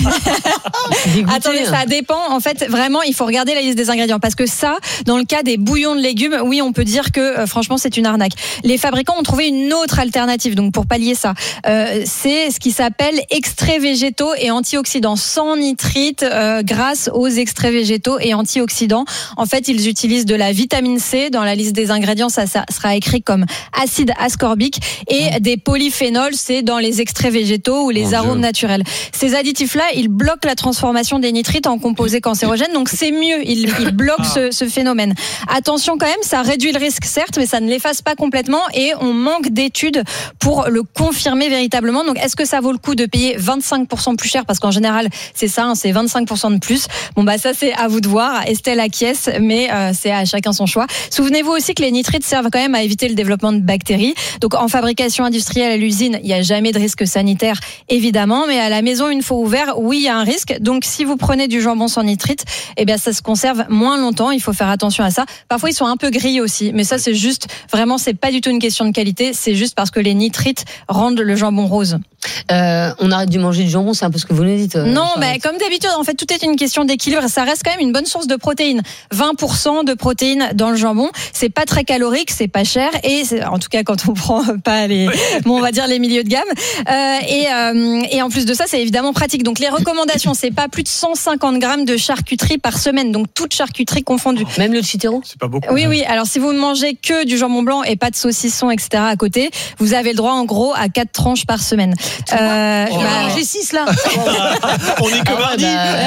attendez, ça dépend. En fait, vraiment, il faut regarder la liste des ingrédients. Parce que ça, dans le cas des bouillons de légumes, oui, on peut dire que euh, franchement, c'est une arnaque. Les fabricants ont trouvé une autre alternative. Donc, pour pallier ça, euh, c'est ce qui s'appelle extrait végétaux et antioxydants sans nitrite euh, grâce aux extraits végétaux et antioxydants. En fait, ils utilisent de la vitamine C. Dans la liste des ingrédients, ça, ça sera écrit comme acide ascorbique et mmh. des polyphénols, c'est dans les extraits végétaux ou les Mon arômes Dieu. naturels. Ces additifs-là, ils bloquent la transformation des nitrites en composés cancérogènes, donc c'est mieux. Ils, ils bloquent ce, ce phénomène. Attention quand même, ça réduit le risque, certes, mais ça ne l'efface pas complètement et on manque d'études pour le confirmer véritablement. Donc, est-ce que ça vaut le coup de payer vingt-cinq pour cent plus cher, parce qu'en général c'est ça, hein, c'est vingt-cinq pour cent de plus. Bon bah ça c'est à vous de voir. Estelle acquiesce, mais euh, c'est à chacun son choix. Souvenez-vous aussi que les nitrites servent quand même à éviter le développement de bactéries. Donc en fabrication industrielle à l'usine, il n'y a jamais de risque sanitaire évidemment, mais à la maison une fois ouvert, oui il y a un risque. Donc si vous prenez du jambon sans nitrite, eh bien ça se conserve moins longtemps. Il faut faire attention à ça. Parfois ils sont un peu gris aussi, mais ça c'est juste vraiment c'est pas du tout une question de qualité. C'est juste parce que les nitrites rendent le jambon rose. Euh, Euh, on arrête de manger du jambon, c'est un peu ce que vous nous dites. Euh, non, mais bah, comme d'habitude, en fait, tout est une question d'équilibre. Ça reste quand même une bonne source de protéines. vingt pour cent de protéines dans le jambon. C'est pas très calorique, c'est pas cher. Et c'est, en tout cas, quand on prend pas les, bon, on va dire les milieux de gamme. Euh, et, euh, et en plus de ça, c'est évidemment pratique. Donc, les recommandations, c'est pas plus de cent cinquante grammes de charcuterie par semaine. Donc, toute charcuterie confondue. Même le chitero? C'est pas beaucoup. Oui, oui. Alors, si vous ne mangez que du jambon blanc et pas de saucisson, et cetera à côté, vous avez le droit, en gros, à quatre tranches par semaine. Euh, oh, bah, j'ai six là. On est que mardi.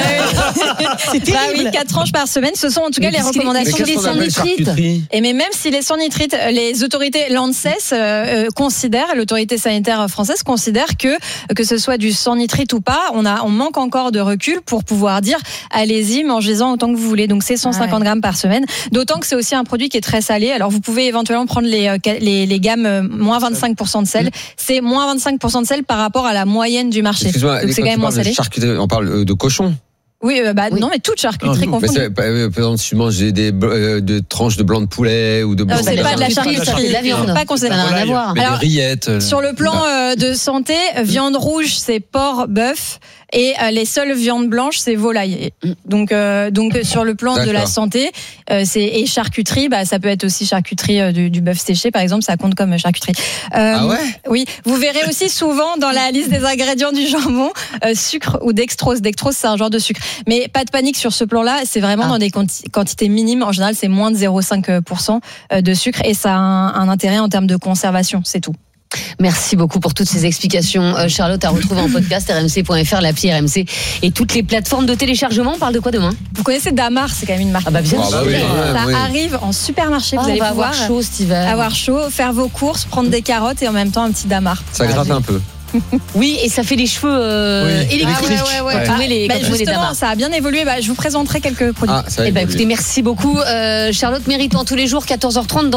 Bah, c'est terrible. Bah oui, quatre tranches par semaine. Ce sont en tout cas mais les recommandations des sans nitrite. Et mais même si les sans nitrite, les autorités l'ANSES euh, considèrent, l'autorité sanitaire française considère que que ce soit du sans nitrite ou pas, on a, on manque encore de recul pour pouvoir dire allez-y, mangez-en autant que vous voulez. Donc c'est cent cinquante ouais. grammes par semaine. D'autant que c'est aussi un produit qui est très salé. Alors vous pouvez éventuellement prendre les les, les gammes moins vingt-cinq pour cent de sel. C'est moins vingt-cinq pour cent de sel par rapport à la moyenne du marché. Excuse-moi, donc c'est quand même moins salé. On parle de cochon. Oui, euh, bah oui. non, mais toute charcuterie non, confondue. Mais par exemple, si tu manges des, des euh, de tranches de blanc de poulet ou de blanc non, c'est de pas de la charcuterie, c'est de la viande. Pas ça n'a rien à voir. Alors, des rillettes. Sur le plan euh, de santé, viande rouge, c'est porc, bœuf. Et euh, les seules viandes blanches, c'est volaille. Donc, euh, donc sur le plan D'accord. de la santé, euh, c'est et charcuterie, bah ça peut être aussi charcuterie euh, du, du bœuf séché, par exemple, ça compte comme charcuterie. Euh, ah ouais. Oui, vous verrez aussi souvent dans la liste des ingrédients du jambon euh, sucre ou dextrose. Dextrose, c'est un genre de sucre. Mais pas de panique sur ce plan-là. C'est vraiment ah. dans des quanti- quantités minimes. En général, c'est moins de zéro virgule cinq pour cent de sucre et ça a un, un intérêt en termes de conservation. C'est tout. Merci beaucoup pour toutes ces explications. Euh, Charlotte, à retrouver en podcast r m c point f r, l'appli R M C et toutes les plateformes de téléchargement. On parle de quoi demain? Vous connaissez Damar, c'est quand même une marque. Ah bah bien sûr. Ah bah oui, ça oui. arrive en supermarché. Ah, vous allez on va pouvoir avoir chaud cet hiver. Avoir chaud, faire vos courses, prendre des carottes et en même temps un petit Damar. Ça gratte un peu. Oui, et ça fait les cheveux euh, oui. électriques. Ah ouais, ouais, ouais. Quand ah, les, bah, quand justement, les ça a bien évolué. Bah, je vous présenterai quelques produits. Ah, eh bah, écoutez, merci beaucoup. Euh, Charlotte, méritant tous les jours, quatorze heures trente. Dans